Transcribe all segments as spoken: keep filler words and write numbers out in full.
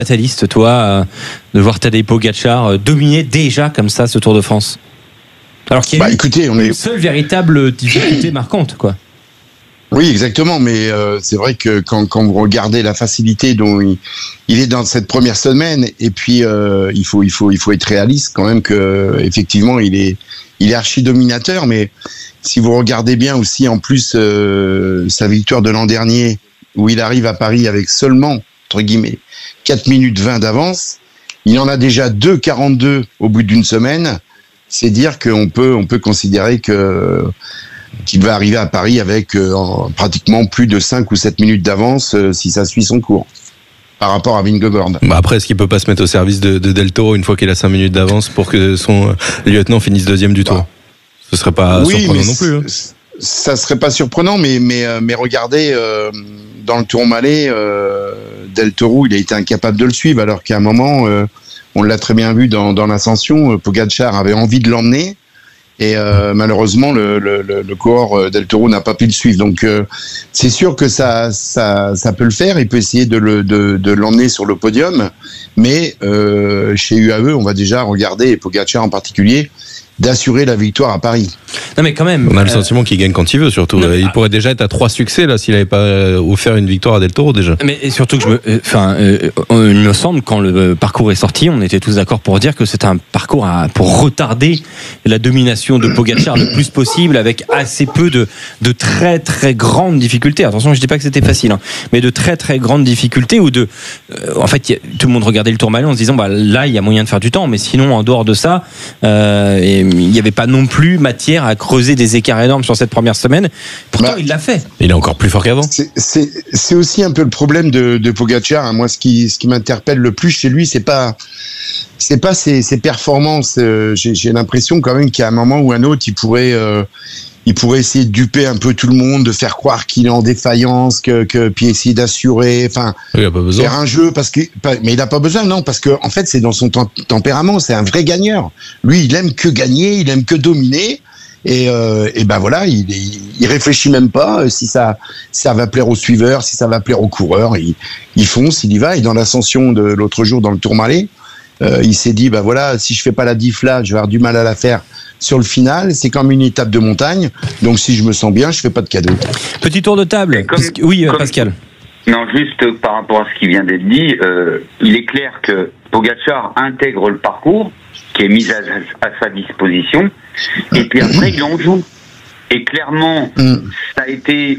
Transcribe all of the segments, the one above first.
fataliste, toi, de voir Tadej Pogačar dominer déjà comme ça ce Tour de France? Alors qu'il y a bah, eu écoutez, on est... une seule véritable difficulté marquante, quoi. Oui, exactement, mais euh, c'est vrai que quand, quand vous regardez la facilité dont il, il est dans cette première semaine, et puis euh, il faut il faut il faut être réaliste quand même que effectivement il est il est archi dominateur, mais si vous regardez bien aussi en plus euh, sa victoire de l'an dernier où il arrive à Paris avec seulement entre guillemets quatre minutes vingt d'avance, il en a déjà deux quarante-deux au bout d'une semaine. C'est dire qu'on peut on peut considérer que qu'il va arriver à Paris avec euh, pratiquement plus de cinq ou sept minutes d'avance euh, si ça suit son cours par rapport à Vingegaard. Bah après, est-ce qu'il peut pas se mettre au service de, de Del Toro une fois qu'il a cinq minutes d'avance pour que son lieutenant finisse deuxième du tour? Bah. Ce serait pas oui, surprenant non plus. Hein. Ça serait pas surprenant, mais mais mais regardez euh, dans le Tourmalet, euh, Del Toro, il a été incapable de le suivre, alors qu'à un moment, euh, on l'a très bien vu dans dans l'ascension, Pogačar avait envie de l'emmener. Et euh, malheureusement, le, le, le coureur Del Toro n'a pas pu le suivre. Donc, euh, c'est sûr que ça, ça, ça peut le faire. Il peut essayer de, le, de, de l'emmener sur le podium. Mais euh, chez U A E, on va déjà regarder, et Pogačar en particulier, d'assurer la victoire à Paris. Non mais quand même, on a le sentiment euh... qu'il gagne quand il veut, surtout. Non, il ah. pourrait déjà être à trois succès là s'il n'avait pas offert une victoire à Del Toro déjà. Mais surtout que je me, enfin, euh, il me semble quand le parcours est sorti, on était tous d'accord pour dire que c'était un parcours à, pour retarder la domination de Pogačar le plus possible, avec assez peu de, de très très grandes difficultés. Attention, je dis pas que c'était facile, hein, mais de très très grandes difficultés où de, euh, en fait, y a, tout le monde regardait le Tourmalet en se disant, bah là, il y a moyen de faire du temps, mais sinon en dehors de ça, euh, et, il n'y avait pas non plus matière à creuser des écarts énormes sur cette première semaine. Pourtant, bah, il l'a fait. Il est encore plus fort qu'avant. C'est, c'est, c'est aussi un peu le problème de, de Pogačar. Hein. Moi, ce qui, ce qui m'interpelle le plus chez lui, c'est pas, c'est pas ses, ses performances. Euh, j'ai, j'ai l'impression quand même qu'à un moment ou un autre, il pourrait, euh, il pourrait essayer de duper un peu tout le monde, de faire croire qu'il est en défaillance, que, que puis essayer d'assurer, enfin, oui, faire un jeu parce que, mais il n'a pas besoin, non, parce que en fait, c'est dans son tempérament, c'est un vrai gagneur. Lui, il aime que gagner, il aime que dominer. Et, euh, et ben voilà, il, il, il réfléchit même pas si ça, si ça va plaire aux suiveurs, si ça va plaire aux coureurs. Il, il fonce, il y va. Et dans l'ascension de l'autre jour dans le Tourmalet, euh, il s'est dit, ben voilà, si je fais pas la diff là, je vais avoir du mal à la faire sur le final. C'est comme une étape de montagne. Donc si je me sens bien, je fais pas de cadeau. Petit tour de table. Comme, oui, comme, Pascal. Non, juste par rapport à ce qui vient d'être dit, euh, il est clair que Pogačar intègre le parcours qui est mis à, à sa disposition, et puis après il en joue. Et clairement, mm. ça a été,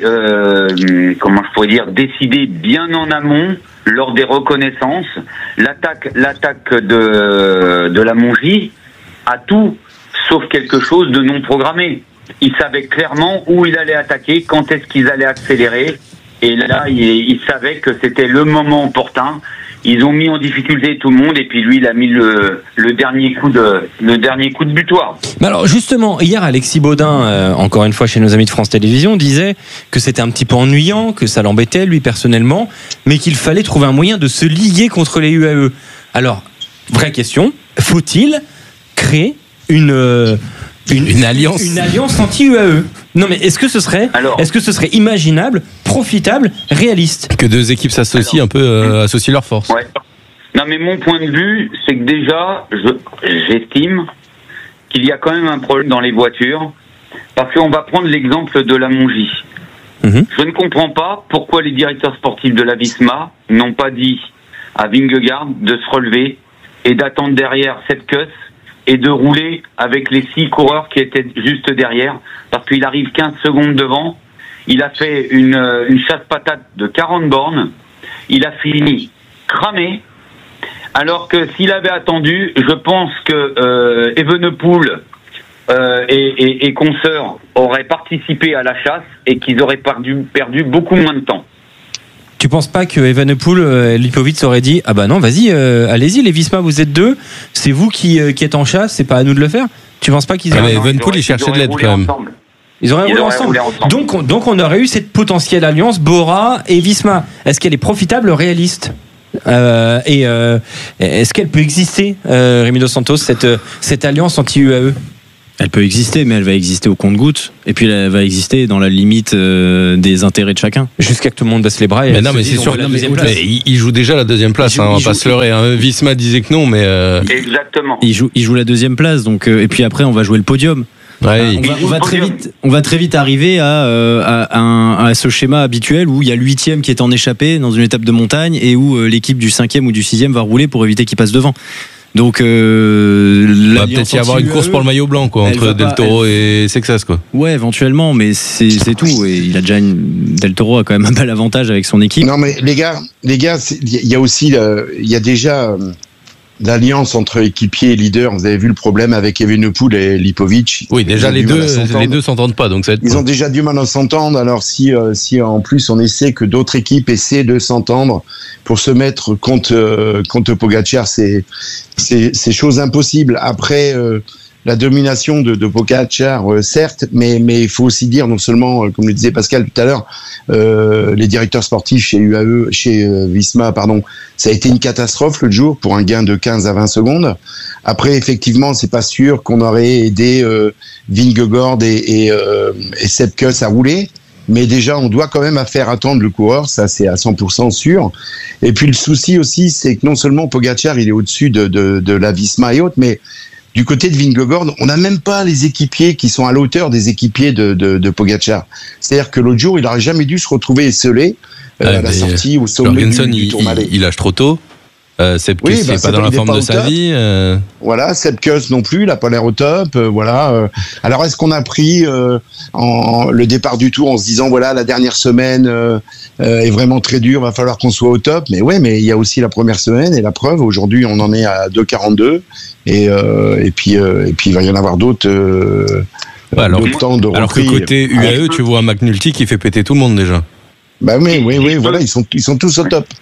euh, comment je pourrais dire, décidé bien en amont lors des reconnaissances. L'attaque, l'attaque de de la Mongie a tout sauf quelque chose de non programmé. Il savait clairement où il allait attaquer, quand est-ce qu'ils allaient accélérer. Et là, il, il savait que c'était le moment opportun. Ils ont mis en difficulté tout le monde, et puis lui, il a mis le, le dernier coup de le dernier coup de butoir. Mais alors justement, hier, Alexis Baudin, euh, encore une fois chez nos amis de France Télévisions, disait que c'était un petit peu ennuyant, que ça l'embêtait lui personnellement, mais qu'il fallait trouver un moyen de se liguer contre les U A E. Alors, vraie question, faut-il créer une euh, Une, une alliance, une alliance anti-U A E. Non, mais est-ce que ce serait, Alors, est-ce que ce serait imaginable, profitable, réaliste? Que deux équipes s'associent Alors, un peu, euh, associent leurs forces. Ouais. Non, mais mon point de vue, c'est que déjà, je, j'estime qu'il y a quand même un problème dans les voitures, parce qu'on va prendre l'exemple de la Mongie. Mm-hmm. Je ne comprends pas pourquoi les directeurs sportifs de la Visma n'ont pas dit à Vingegaard de se relever et d'attendre derrière cette queue et de rouler avec les six coureurs qui étaient juste derrière, parce qu'il arrive quinze secondes devant. Il a fait une, une chasse-patate de quarante bornes. Il a fini cramé. Alors que s'il avait attendu, je pense que euh, Evenepoel euh, et, et, et consoeurs auraient participé à la chasse et qu'ils auraient perdu, perdu beaucoup moins de temps. Tu penses pas que Evenepoel, euh, Lipovic aurait dit ah bah non, vas-y, euh, allez-y les Visma, vous êtes deux, c'est vous qui, euh, qui êtes en chasse, c'est pas à nous de le faire. Tu penses pas qu'ils auraient... Ah mais Evenepoel, il cherchait de l'aide quand même. Ensemble. Ils auraient, ils roulé, auraient ensemble. roulé ensemble. Donc, on, donc on aurait eu cette potentielle alliance Bora et Visma. Est-ce qu'elle est profitable, réaliste euh, et euh, est-ce qu'elle peut exister, euh, Rémi Dos Santos, cette, cette alliance anti-U A E? Elle peut exister, mais elle va exister au compte-gouttes. Et puis elle va exister dans la limite euh, des intérêts de chacun. Jusqu'à que tout le monde baisse les bras. Et mais non, mais c'est sûr. Il, il joue déjà la deuxième place. Joue, hein, on va pas se leurrer. Hein. Visma disait que non, mais euh... exactement. Il joue, il joue la deuxième place. Donc euh, et puis après, on va jouer le podium. Ouais, on, va, on, va très vite, on va très vite arriver à, euh, à, un, à ce schéma habituel où il y a le huitième qui est en échappée dans une étape de montagne et où euh, l'équipe du cinquième ou du sixième va rouler pour éviter qu'il passe devant. Donc euh, il va peut-être y avoir une course pour le maillot blanc quoi, entre Del Toro elle... et Sexas quoi. Ouais, éventuellement, mais c'est, c'est tout. Et il a déjà une... Del Toro a quand même un bel avantage avec son équipe. Non mais les gars, les gars, il y a aussi, il euh, y a déjà euh, l'alliance entre équipiers et leaders. Vous avez vu le problème avec Evenepoel et Lipovic. Oui, déjà les deux, les deux s'entendent pas, donc ça va être ils ont déjà du mal à s'entendre. Alors si, euh, si en plus on essaie que d'autres équipes essaient de s'entendre pour se mettre contre euh, contre Pogacar, c'est c'est c'est chose impossible. Après euh, la domination de, de Pogacar, euh, certes, mais mais il faut aussi dire non seulement, euh, comme le disait Pascal tout à l'heure, euh, les directeurs sportifs chez U A E, chez euh, Visma, pardon, ça a été une catastrophe le jour pour un gain de quinze à vingt secondes. Après, effectivement, c'est pas sûr qu'on aurait aidé euh, Vingegaard et et, euh, et Sepp Kuss à rouler. Mais déjà, on doit quand même faire attendre le coureur, ça c'est à cent pour cent sûr. Et puis le souci aussi, c'est que non seulement Pogacar, il est au-dessus de, de, de la Visma et autres, mais du côté de Vingegaard, on n'a même pas les équipiers qui sont à l'auteur des équipiers de, de, de Pogacar. C'est-à-dire que l'autre jour, il n'aurait jamais dû se retrouver esselé euh, ah, à la sortie au sommet du, du Tourmalet. Il, il lâche trop tôt. Euh, Sepp Kuss, oui, bah, c'est pas dans la forme de sa top. vie. Euh... Voilà, Sepp Kuss non plus, il n'a pas l'air au top. Euh, voilà. Euh. Alors, est-ce qu'on a pris euh, en, en, le départ du Tour en se disant, voilà, la dernière semaine euh, euh, est vraiment très dure, va falloir qu'on soit au top. Mais ouais, mais il y a aussi la première semaine et la preuve. Aujourd'hui, on en est à deux quarante-deux et euh, et puis euh, et puis il va y en avoir d'autres. Euh, ouais, alors, d'autres temps de alors que côté U A E, tu vois un McNulty qui fait péter tout le monde déjà. Bah oui, oui, oui, voilà, ils sont ils sont tous au top.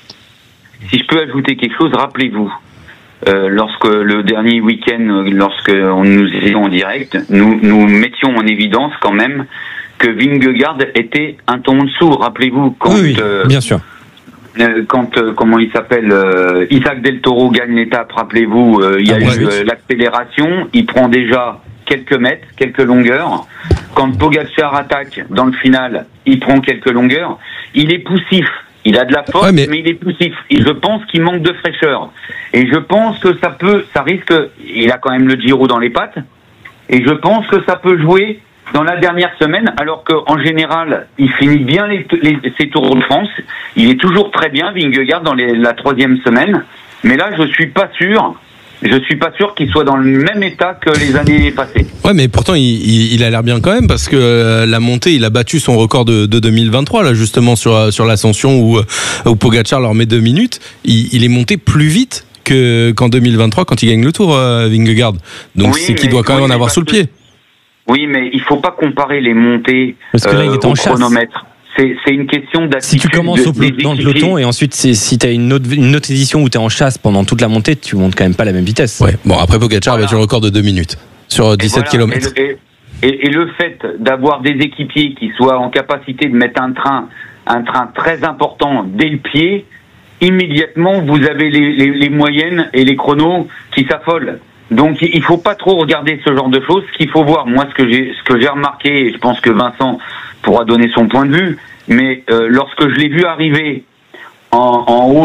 Si je peux ajouter quelque chose, rappelez-vous, euh, lorsque le dernier week-end, lorsque on nous étions en direct, nous nous mettions en évidence quand même que Vingegaard était un ton en dessous. Rappelez-vous quand, oui, oui, euh, bien sûr, euh, quand euh, comment il s'appelle, euh, Isaac Del Toro gagne l'étape. Rappelez-vous, euh, il y a ah, eu euh, l'accélération, il prend déjà quelques mètres, quelques longueurs. Quand Pogacar attaque dans le final, il prend quelques longueurs. Il est poussif. Il a de la force, ouais, mais... mais il est poussif. Et je pense qu'il manque de fraîcheur. Et je pense que ça peut, ça risque, il a quand même le Giro dans les pattes. Et je pense que ça peut jouer dans la dernière semaine, alors qu'en général, il finit bien les, les, ses Tours de France. Il est toujours très bien, Vingegaard, dans les, la troisième semaine. Mais là, je suis pas sûr. Je suis pas sûr qu'il soit dans le même état que les années passées. Ouais, mais pourtant il, il, il a l'air bien quand même parce que euh, la montée, il a battu son record de, de deux mille vingt-trois là justement sur sur l'ascension où où Pogacar leur met deux minutes. Il, il est monté plus vite que qu'en deux mille vingt-trois quand il gagne le Tour, euh, Vingegaard. Donc oui, c'est qu'il doit quand même en avoir sous le pied. Oui, mais il faut pas comparer les montées parce que là, il est en au chronomètre. C'est, c'est une question d'attitude. Si tu commences au pelot- dans le peloton et ensuite c'est, si tu as une autre, une autre édition où tu es en chasse pendant toute la montée, tu montes quand même pas la même vitesse. Ouais. Bon, après Pogacar voilà. a battu le record de deux minutes sur dix-sept voilà. kilomètres. Et, et, et le fait d'avoir des équipiers qui soient en capacité de mettre un train, un train très important dès le pied, immédiatement vous avez les, les, les moyennes et les chronos qui s'affolent. Donc il faut pas trop regarder ce genre de choses. Ce qu'il faut voir, moi ce que j'ai, ce que j'ai remarqué, et je pense que Vincent pourra donner son point de vue, mais euh, lorsque je l'ai vu arriver en, en haut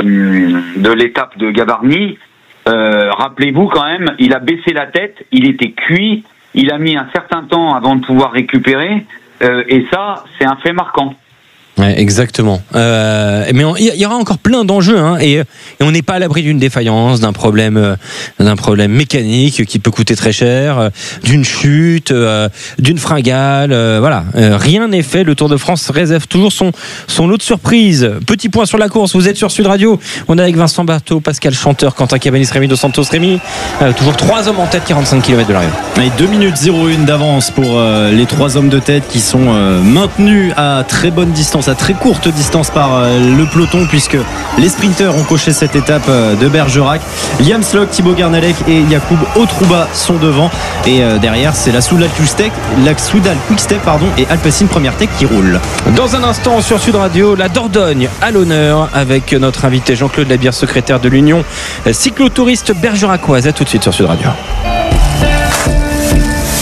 de, de l'étape de Gavarnie, euh, rappelez-vous quand même, il a baissé la tête, il était cuit, il a mis un certain temps avant de pouvoir récupérer, euh, et ça, c'est un fait marquant. Ouais, exactement. Euh, mais il y aura encore plein d'enjeux, hein, et, et on n'est pas à l'abri d'une défaillance, d'un problème, euh, d'un problème mécanique qui peut coûter très cher, euh, d'une chute, euh, d'une fringale. Euh, voilà, euh, rien n'est fait. Le Tour de France réserve toujours son son lot de surprises. Petit point sur la course. Vous êtes sur Sud Radio. On est avec Vincent Barthaud, Pascal Chanteur, Quentin Cabanis, Rémi Dos Santos. Rémi, euh, toujours trois hommes en tête, quarante-cinq kilomètres de l'arrivée. Et deux minutes zéro un d'avance pour euh, les trois hommes de tête qui sont euh, maintenus à très bonne distance, à très courte distance par euh, le peloton, puisque les sprinteurs ont coché cette étape euh, de Bergerac. Liam Slock, Thibaut Garnalec et Jakub Otruba sont devant, et euh, derrière c'est la Soudal Quickstep, la Soudal Quickstep pardon, et Alpecin Première Tech qui roulent. Dans un instant sur Sud Radio, la Dordogne à l'honneur avec notre invité Jean-Claude Labière, secrétaire de l'Union cyclotouriste bergeracoise. À tout de suite sur Sud Radio.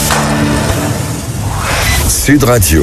Sud Radio.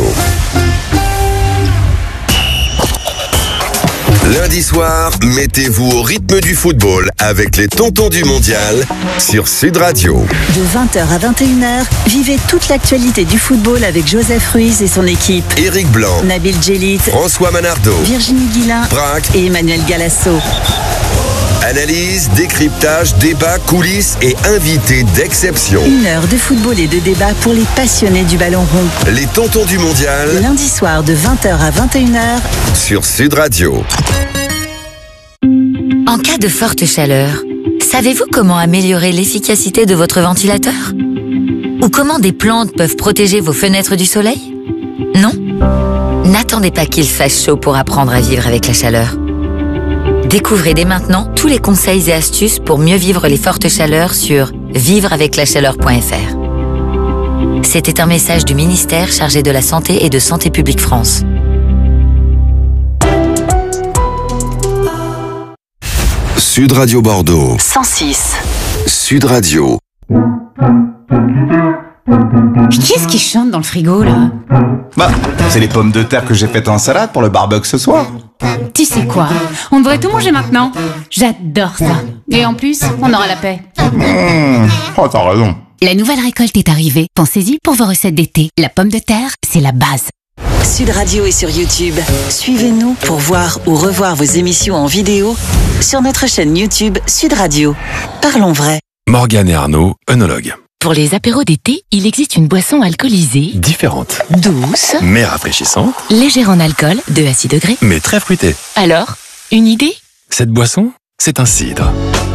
Lundi soir, mettez-vous au rythme du football avec les Tontons du Mondial sur Sud Radio. De vingt heures à vingt et une heures, vivez toute l'actualité du football avec Joseph Ruiz et son équipe. Éric Blanc, Nabil Djellit, François Manardo, Virginie Guilin, Braque et Emmanuel Galasso. Analyse, décryptage, débat, coulisses et invités d'exception. Une heure de football et de débat pour les passionnés du ballon rond. Les Tontons du Mondial. Lundi soir de vingt heures à vingt et une heures sur Sud Radio. En cas de forte chaleur, savez-vous comment améliorer l'efficacité de votre ventilateur ? Ou comment des plantes peuvent protéger vos fenêtres du soleil ? Non ? N'attendez pas qu'il fasse chaud pour apprendre à vivre avec la chaleur. Découvrez dès maintenant tous les conseils et astuces pour mieux vivre les fortes chaleurs sur vivre avec la chaleur point f r. C'était un message du ministère chargé de la Santé et de Santé publique France. Sud Radio Bordeaux. cent six. Sud Radio. Qui est-ce qui chante dans le frigo, là ? Bah, c'est les pommes de terre que j'ai faites en salade pour le barbecue ce soir. Tu sais quoi ? On devrait tout manger maintenant. J'adore ça. Et en plus, on aura la paix. Mmh. Oh, t'as raison. La nouvelle récolte est arrivée. Pensez-y pour vos recettes d'été. La pomme de terre, c'est la base. Sud Radio est sur YouTube. Suivez-nous pour voir ou revoir vos émissions en vidéo sur notre chaîne YouTube Sud Radio. Parlons vrai. Morgane et Arnaud, œnologues. Pour les apéros d'été, il existe une boisson alcoolisée, différente, douce, mais rafraîchissante, légère en alcool, deux à six degrés, mais très fruitée. Alors, une idée ? Cette boisson, c'est un cidre.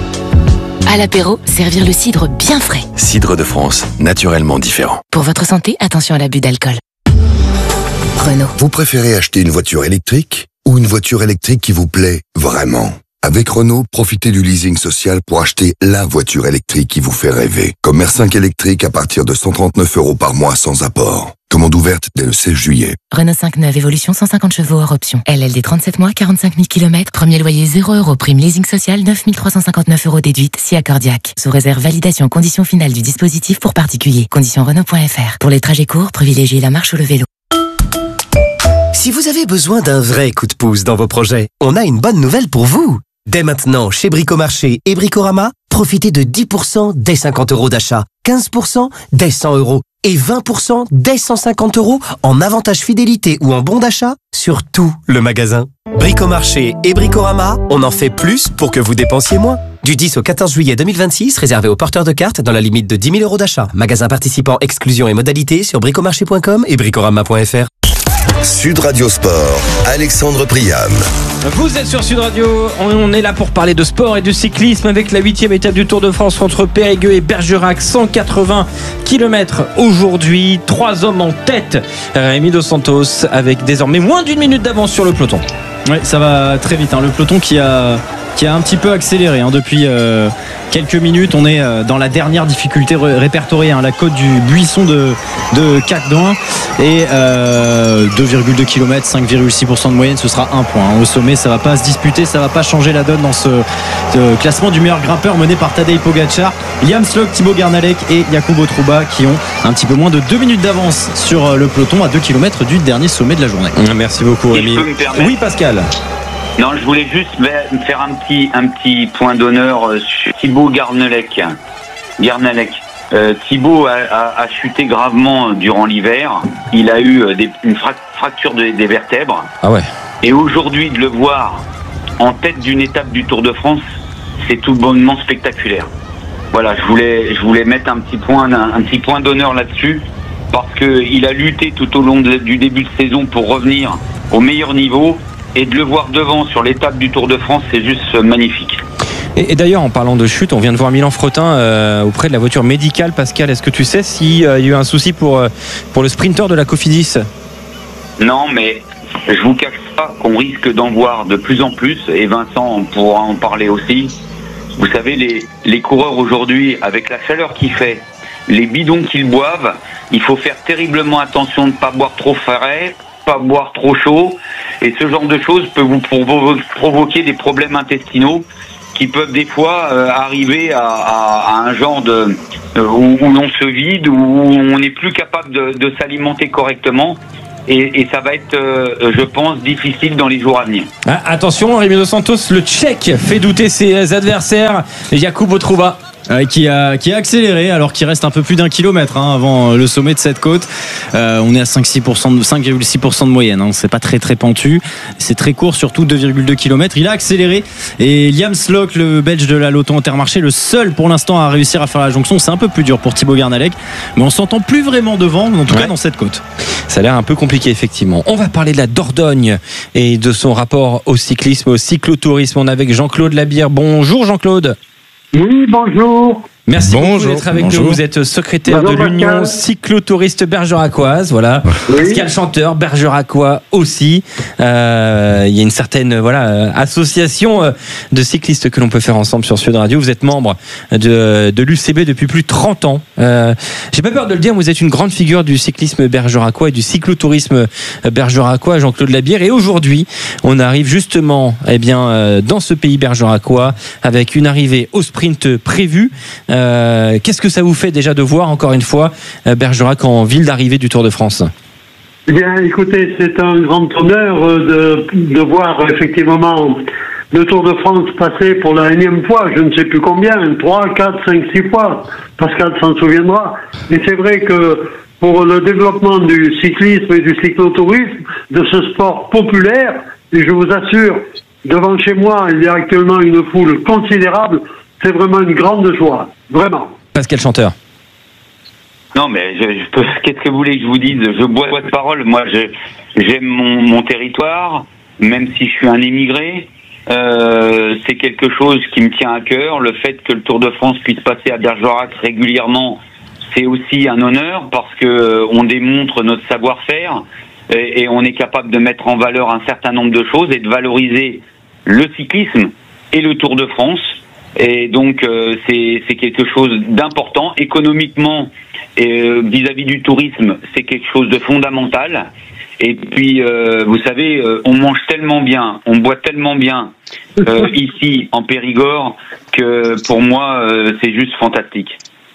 À l'apéro, servir le cidre bien frais. Cidre de France, naturellement différent. Pour votre santé, attention à l'abus d'alcool. Renault. Vous préférez acheter une voiture électrique ou une voiture électrique qui vous plaît vraiment ? Avec Renault, profitez du leasing social pour acheter la voiture électrique qui vous fait rêver. Comme R cinq électrique à partir de cent trente-neuf euros par mois sans apport. Commande ouverte dès le seize juillet. Renault cinq neuf Évolution cent cinquante chevaux hors option. L L D trente-sept mois, quarante-cinq mille kilomètres. Premier loyer zéro euros. Prime leasing social neuf mille trois cent cinquante-neuf euros déduite si accordiaque. Sous réserve validation condition finale du dispositif pour particulier. Condition Renault point f r. Pour les trajets courts, privilégiez la marche ou le vélo. Si vous avez besoin d'un vrai coup de pouce dans vos projets, on a une bonne nouvelle pour vous. Dès maintenant, chez Bricomarché et Bricorama, profitez de dix pour cent dès cinquante euros d'achat, quinze pour cent dès cent euros et vingt pour cent dès cent cinquante euros en avantage fidélité ou en bon d'achat sur tout le magasin. Bricomarché et Bricorama, on en fait plus pour que vous dépensiez moins. Du dix au quatorze juillet deux mille vingt-six, réservé aux porteurs de cartes dans la limite de dix mille euros d'achat. Magasin participant, exclusion et modalités sur bricomarché point com et bricorama point f r. Sud Radio Sport, Alexandre Priam. Vous êtes sur Sud Radio, on est là pour parler de sport et de cyclisme avec la huitième étape du Tour de France entre Périgueux et Bergerac, cent quatre-vingts kilomètres aujourd'hui, trois hommes en tête, Rémi Dos Santos avec désormais moins d'une minute d'avance sur le peloton. Oui, ça va très vite, hein. Le peloton qui a, qui a un petit peu accéléré hein. Depuis euh, quelques minutes. On est euh, dans la dernière difficulté ré- répertoriée, hein. La côte du Buisson de, de Cacdoin et euh, deux virgule deux kilomètres, cinq virgule six pour cent de moyenne, ce sera un point hein. Au sommet, ça va pas se disputer, ça va pas changer la donne dans ce, ce classement du meilleur grimpeur mené par Tadej Pogačar, Liam Slock, Thibaut Garnalec et Jacobo Trouba qui ont un petit peu moins de deux minutes d'avance sur le peloton à deux kilomètres du dernier sommet de la journée. Merci beaucoup Rémi. Oui Pascal. Non, je voulais juste faire un petit, un petit point d'honneur sur Thibaut Garnalec. Garnalec. Euh, Thibaut a, a, a chuté gravement durant l'hiver. Il a eu des, une fra- fracture de, des vertèbres. Ah ouais. Et aujourd'hui, de le voir en tête d'une étape du Tour de France, c'est tout bonnement spectaculaire. Voilà, je voulais, je voulais mettre un petit point, un, un petit point d'honneur là-dessus, parce qu'il a lutté tout au long de, du début de saison pour revenir au meilleur niveau. Et de le voir devant sur l'étape du Tour de France, c'est juste magnifique. Et, et d'ailleurs, en parlant de chute, on vient de voir Milan Fretin euh, auprès de la voiture médicale. Pascal, est-ce que tu sais s'il euh, y a eu un souci pour, euh, pour le sprinter de la Cofidis ? Non, mais je vous cache pas qu'on risque d'en voir de plus en plus, et Vincent pourra en parler aussi. Vous savez, les, les coureurs aujourd'hui, avec la chaleur qu'il fait, les bidons qu'ils boivent, il faut faire terriblement attention de ne pas boire trop frais, pas boire trop chaud, et ce genre de choses peut vous provo- provoquer des problèmes intestinaux qui peuvent des fois euh, arriver à, à, à un genre de, euh, où, où on se vide, où on n'est plus capable de, de s'alimenter correctement. Et, et ça va être, euh, je pense, difficile dans les jours à venir. Ah, attention, Rémi Dos Santos, le Tchèque fait douter ses adversaires. Jakub Otruba. Euh, qui, a, qui a accéléré alors qu'il reste un peu plus d'un kilomètre hein, avant le sommet de cette côte. Euh, on est à cinq virgule six pour cent de moyenne, hein. C'est pas très très pentu, c'est très court, surtout deux virgule deux kilomètres. Il a accéléré et Liam Slock, le belge de la Lotto Intermarché, le seul pour l'instant à réussir à faire la jonction. C'est un peu plus dur pour Thibaut Garnalec, mais on s'entend plus vraiment devant, en tout ouais. cas dans cette côte. Ça a l'air un peu compliqué effectivement. On va parler de la Dordogne et de son rapport au cyclisme, au cyclotourisme. On est avec Jean-Claude Labière. Bonjour Jean-Claude. Oui, bonjour. Merci bonjour, beaucoup d'être avec bonjour. nous. Vous êtes secrétaire bonjour, de l'Union Pascal. cyclotouriste bergeracoise. Voilà. Oui. Pascal Chanteur, bergeracois aussi. Euh, il y a une certaine voilà euh, association euh, de cyclistes que l'on peut faire ensemble sur Sud Radio. Vous êtes membre de, de l'U C B depuis plus de trente ans. Euh, j'ai pas peur de le dire, vous êtes une grande figure du cyclisme bergeracois et du cyclotourisme bergeracois, Jean-Claude Labière. Et aujourd'hui, on arrive justement eh bien, euh, dans ce pays bergeracois avec une arrivée au sprint prévue. Euh, qu'est-ce que ça vous fait déjà de voir encore une fois euh, Bergerac en ville d'arrivée du Tour de France? Eh bien, écoutez, c'est un grand honneur de, de voir effectivement le Tour de France passer pour la énième fois, je ne sais plus combien, trois, quatre, cinq, six fois. Pascal s'en souviendra. Et c'est vrai que pour le développement du cyclisme et du cyclotourisme, de ce sport populaire, et je vous assure, devant chez moi, il y a actuellement une foule considérable. C'est vraiment une grande joie, vraiment. Pascal Chanteur. Non, mais je, je peux, qu'est-ce que vous voulez que je vous dise? Je bois de parole. Moi, je, j'aime mon, mon territoire, même si je suis un émigré. Euh, c'est quelque chose qui me tient à cœur. Le fait que le Tour de France puisse passer à Bergerac régulièrement, c'est aussi un honneur parce que euh, on démontre notre savoir-faire et, et on est capable de mettre en valeur un certain nombre de choses et de valoriser le cyclisme et le Tour de France. Et donc euh, c'est, c'est quelque chose d'important économiquement et euh, vis-à-vis du tourisme, c'est quelque chose de fondamental. Et puis euh, vous savez, euh, on mange tellement bien, on boit tellement bien euh, ici en Périgord que pour moi euh, c'est juste fantastique.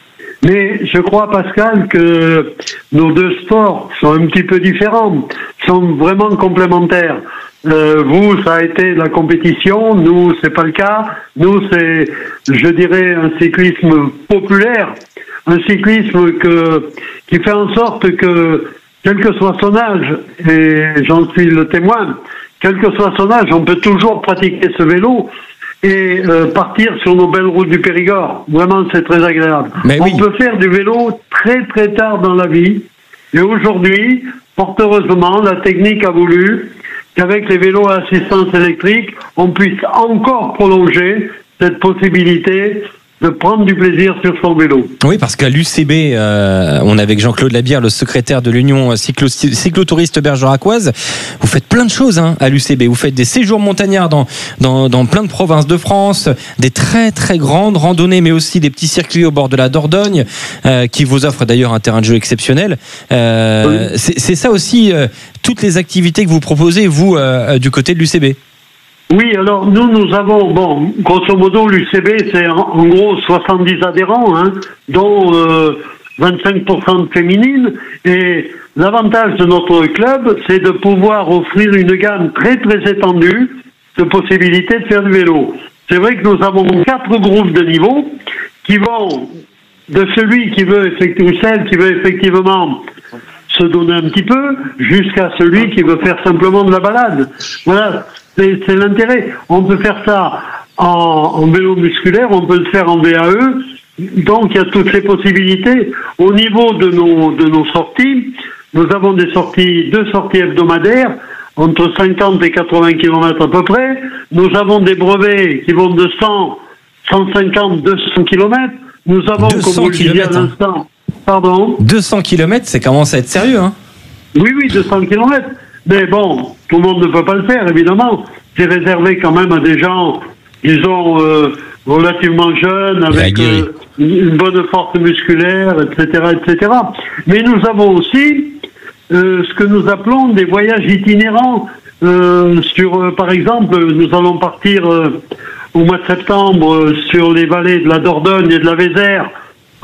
Mais je crois, Pascal, que nos deux sports sont un petit peu différents, sont vraiment complémentaires. Euh, vous, ça a été la compétition, nous, c'est pas le cas. Nous, c'est, je dirais, un cyclisme populaire, un cyclisme que, qui fait en sorte que, quel que soit son âge, et j'en suis le témoin, quel que soit son âge, on peut toujours pratiquer ce vélo et euh, partir sur nos belles routes du Périgord. Vraiment, c'est très agréable. Mais oui. On peut faire du vélo très très tard dans la vie. Et aujourd'hui, fort heureusement, la technique a voulu qu'avec les vélos à assistance électrique, on puisse encore prolonger cette possibilité de prendre du plaisir sur son vélo. Oui, parce qu'à l'U C B, euh, on est avec Jean-Claude Labière, le secrétaire de l'Union cyclo- cyclotouriste bergeracoise. Vous faites plein de choses hein, à l'U C B. Vous faites des séjours montagnards dans, dans, dans plein de provinces de France, des très très grandes randonnées, mais aussi des petits circuits au bord de la Dordogne, euh, qui vous offrent d'ailleurs un terrain de jeu exceptionnel. Euh, oui. c'est, c'est ça aussi, euh, toutes les activités que vous proposez, vous, euh, du côté de l'U C B. Oui, alors nous, nous avons, bon, grosso modo, l'U C B, c'est en, en gros soixante-dix adhérents, hein, dont euh, vingt-cinq pour cent de féminines. Et l'avantage de notre club, c'est de pouvoir offrir une gamme très très étendue de possibilités de faire du vélo. C'est vrai que nous avons quatre groupes de niveau qui vont de celui qui veut effectivement, celle qui veut effectivement se donner un petit peu, jusqu'à celui qui veut faire simplement de la balade. Voilà. C'est, c'est l'intérêt. On peut faire ça en, en vélo musculaire, on peut le faire en V A E. Donc, il y a toutes ces possibilités. Au niveau de nos, de nos sorties, nous avons des sorties, deux sorties hebdomadaires, entre cinquante et quatre-vingts kilomètres à peu près. Nous avons des brevets qui vont de cent, cent cinquante, deux cents kilomètres. Nous avons, comme vous le disiez à l'instant, pardon? deux cents kilomètres, ça commence à être sérieux, hein? Oui, oui, deux cents kilomètres. Mais bon, tout le monde ne peut pas le faire, évidemment. C'est réservé quand même à des gens, disons, euh, relativement jeunes, avec euh, une bonne force musculaire, et cetera, et cetera. Mais nous avons aussi euh, ce que nous appelons des voyages itinérants. Euh, sur, euh, par exemple, nous allons partir euh, au mois de septembre euh, sur les vallées de la Dordogne et de la Vézère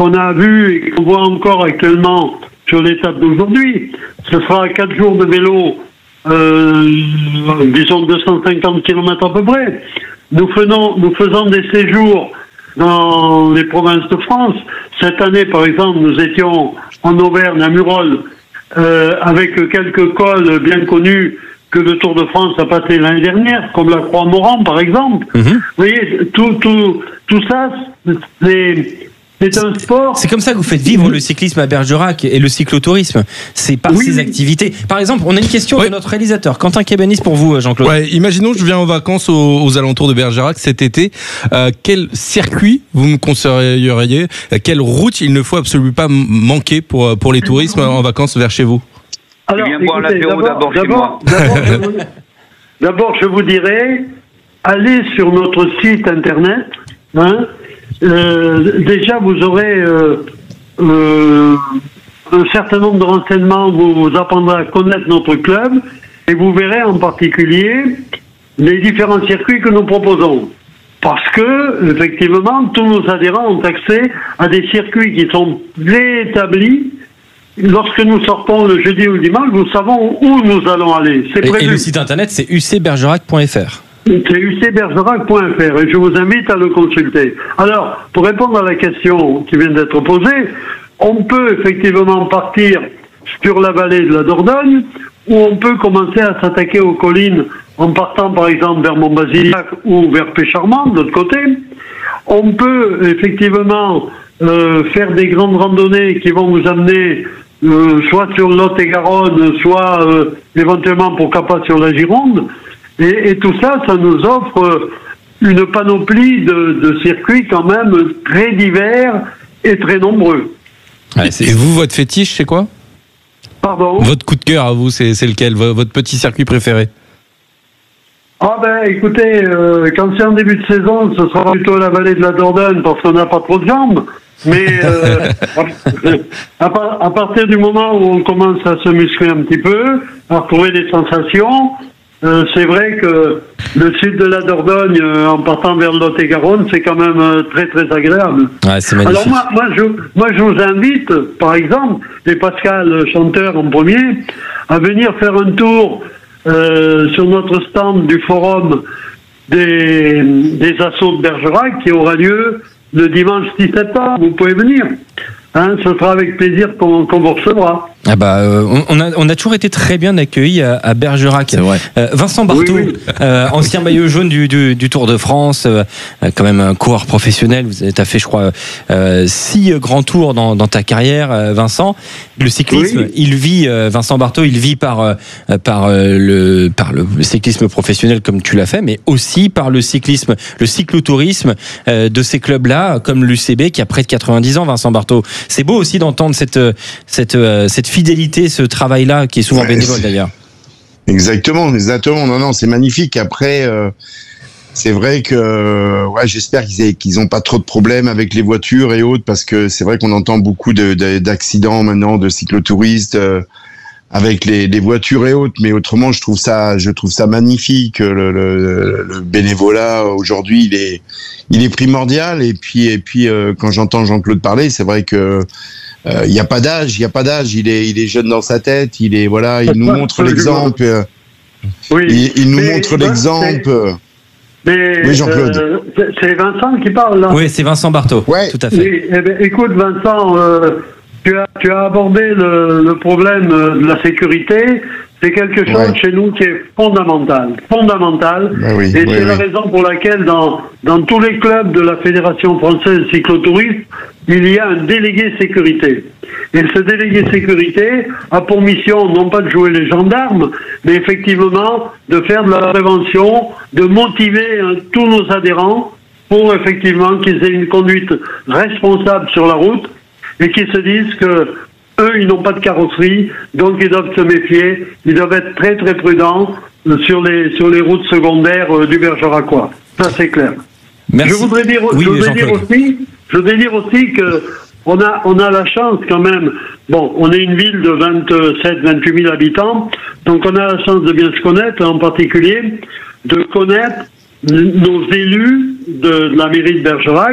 qu'on a vu et qu'on voit encore actuellement sur l'étape d'aujourd'hui, ce sera quatre jours de vélo, euh, disons deux cent cinquante kilomètres à peu près. Nous faisons, nous faisons des séjours dans les provinces de France. Cette année, par exemple, nous étions en Auvergne, à Murol, euh, avec quelques cols bien connus que le Tour de France a passé l'année dernière, comme la Croix-Morand, par exemple. Mmh. Vous voyez, tout, tout, tout ça, c'est... C'est un sport. C'est comme ça que vous faites vivre le cyclisme à Bergerac et le cyclotourisme. C'est par oui. ces activités. Par exemple, on a une question ouais. de notre réalisateur, Quentin Kébanis, pour vous, Jean-Claude. Ouais, imaginons, je viens en vacances aux, aux alentours de Bergerac cet été. Euh, quel circuit vous me conseilleriez? Quelle route il ne faut absolument pas manquer pour, pour les tourismes en vacances vers chez vous? Alors, viens boire l'apéro d'abord chez moi. D'abord, je vous dirais, allez sur notre site internet, hein. Euh, déjà, vous aurez euh, euh, un certain nombre de renseignements, vous, vous apprendrez à connaître notre club et vous verrez en particulier les différents circuits que nous proposons. Parce que, effectivement, tous nos adhérents ont accès à des circuits qui sont préétablis. Lorsque nous sortons le jeudi ou le dimanche, nous savons où nous allons aller. C'est prévu. Et, et le site internet, c'est u c bergerac point f r. C'est u c bergerac point f r et je vous invite à le consulter. Alors, pour répondre à la question qui vient d'être posée, on peut effectivement partir sur la vallée de la Dordogne ou on peut commencer à s'attaquer aux collines en partant par exemple vers Montbasiliac ou vers Pécharmant de l'autre côté. On peut effectivement euh, faire des grandes randonnées qui vont vous amener euh, soit sur le Lot-et-Garonne, soit euh, éventuellement pourquoi pas sur la Gironde. Et, et tout ça, ça nous offre une panoplie de, de circuits quand même très divers et très nombreux. Ouais, et vous, votre fétiche, c'est quoi? Pardon? Votre coup de cœur à vous, c'est, c'est lequel? Votre petit circuit préféré? Ah ben écoutez, euh, quand c'est en début de saison, ce sera plutôt la vallée de la Dordogne parce qu'on n'a pas trop de jambes. Mais euh, à, à partir du moment où on commence à se muscler un petit peu, à retrouver des sensations... Euh, c'est vrai que le sud de la Dordogne, euh, en partant vers le Lot-et-Garonne, c'est quand même euh, très très agréable. Ouais, c'est magnifique. Alors moi, moi, je, moi, je vous invite, par exemple, et Pascal Chanteur en premier, à venir faire un tour euh, sur notre stand du forum des, des assauts de Bergerac qui aura lieu le dimanche dix septembre. Vous pouvez venir. Hein, ce sera avec plaisir qu'on, qu'on vous recevra. Ah bah, euh, on, a, on a toujours été très bien accueillis à, à Bergerac. C'est vrai. Euh, Vincent Barthaud, oui, oui. Euh, ancien maillot jaune du, du, du Tour de France, euh, quand même un coureur professionnel. Vous avez fait, je crois, euh, six grands tours dans, dans ta carrière, euh, Vincent. Le cyclisme, oui. il vit, euh, Vincent Barthaud, il vit par, euh, par, euh, le, par le cyclisme professionnel comme tu l'as fait, mais aussi par le cyclisme, le cyclotourisme euh, de ces clubs-là, comme l'U C B qui a près de quatre-vingt-dix ans, Vincent Barthaud. C'est beau aussi d'entendre cette, cette, cette fidélité, ce travail-là qui est souvent ouais, bénévole c'est... d'ailleurs. Exactement, exactement. Non, non, c'est magnifique. Après, euh, c'est vrai que ouais, j'espère qu'ils aient, qu'ils ont pas trop de problèmes avec les voitures et autres, parce que c'est vrai qu'on entend beaucoup de, de, d'accidents maintenant, de cyclotouristes euh, avec les, les voitures et autres. Mais autrement, je trouve ça, je trouve ça magnifique. Le, le, le bénévolat aujourd'hui, il est, il est primordial. Et puis, et puis, euh, quand j'entends Jean-Claude parler, c'est vrai que il euh, n'y a pas d'âge, il y a pas d'âge. Il est, il est jeune dans sa tête. Il est, voilà, il nous montre l'exemple. Euh, oui. Il, il nous mais, montre l'exemple. Mais, oui, Jean-Claude. Euh, c'est Vincent qui parle là. Oui, c'est Vincent Barthaud. Ouais. Tout à fait. Oui, eh bien, écoute, Vincent, euh, tu as, tu as abordé le, le problème de la sécurité. C'est quelque chose ouais. chez nous qui est fondamental, fondamental. Ben oui, et oui, c'est oui. la raison pour laquelle dans, dans tous les clubs de la Fédération française cyclotourisme, il y a un délégué sécurité. Et ce délégué sécurité a pour mission non pas de jouer les gendarmes, mais effectivement de faire de la prévention, de motiver hein, tous nos adhérents pour effectivement qu'ils aient une conduite responsable sur la route et qu'ils se disent que eux, ils n'ont pas de carrosserie, donc ils doivent se méfier, ils doivent être très très prudents sur les, sur les routes secondaires euh, du Bergeracois. Ça, c'est clair. Merci. Je voudrais dire, oui, je voudrais dire aussi, je voudrais dire aussi que on a, on a la chance quand même, bon, on est une ville de vingt-sept à vingt-huit mille habitants, donc on a la chance de bien se connaître, en particulier, de connaître nos élus de, de la mairie de Bergerac,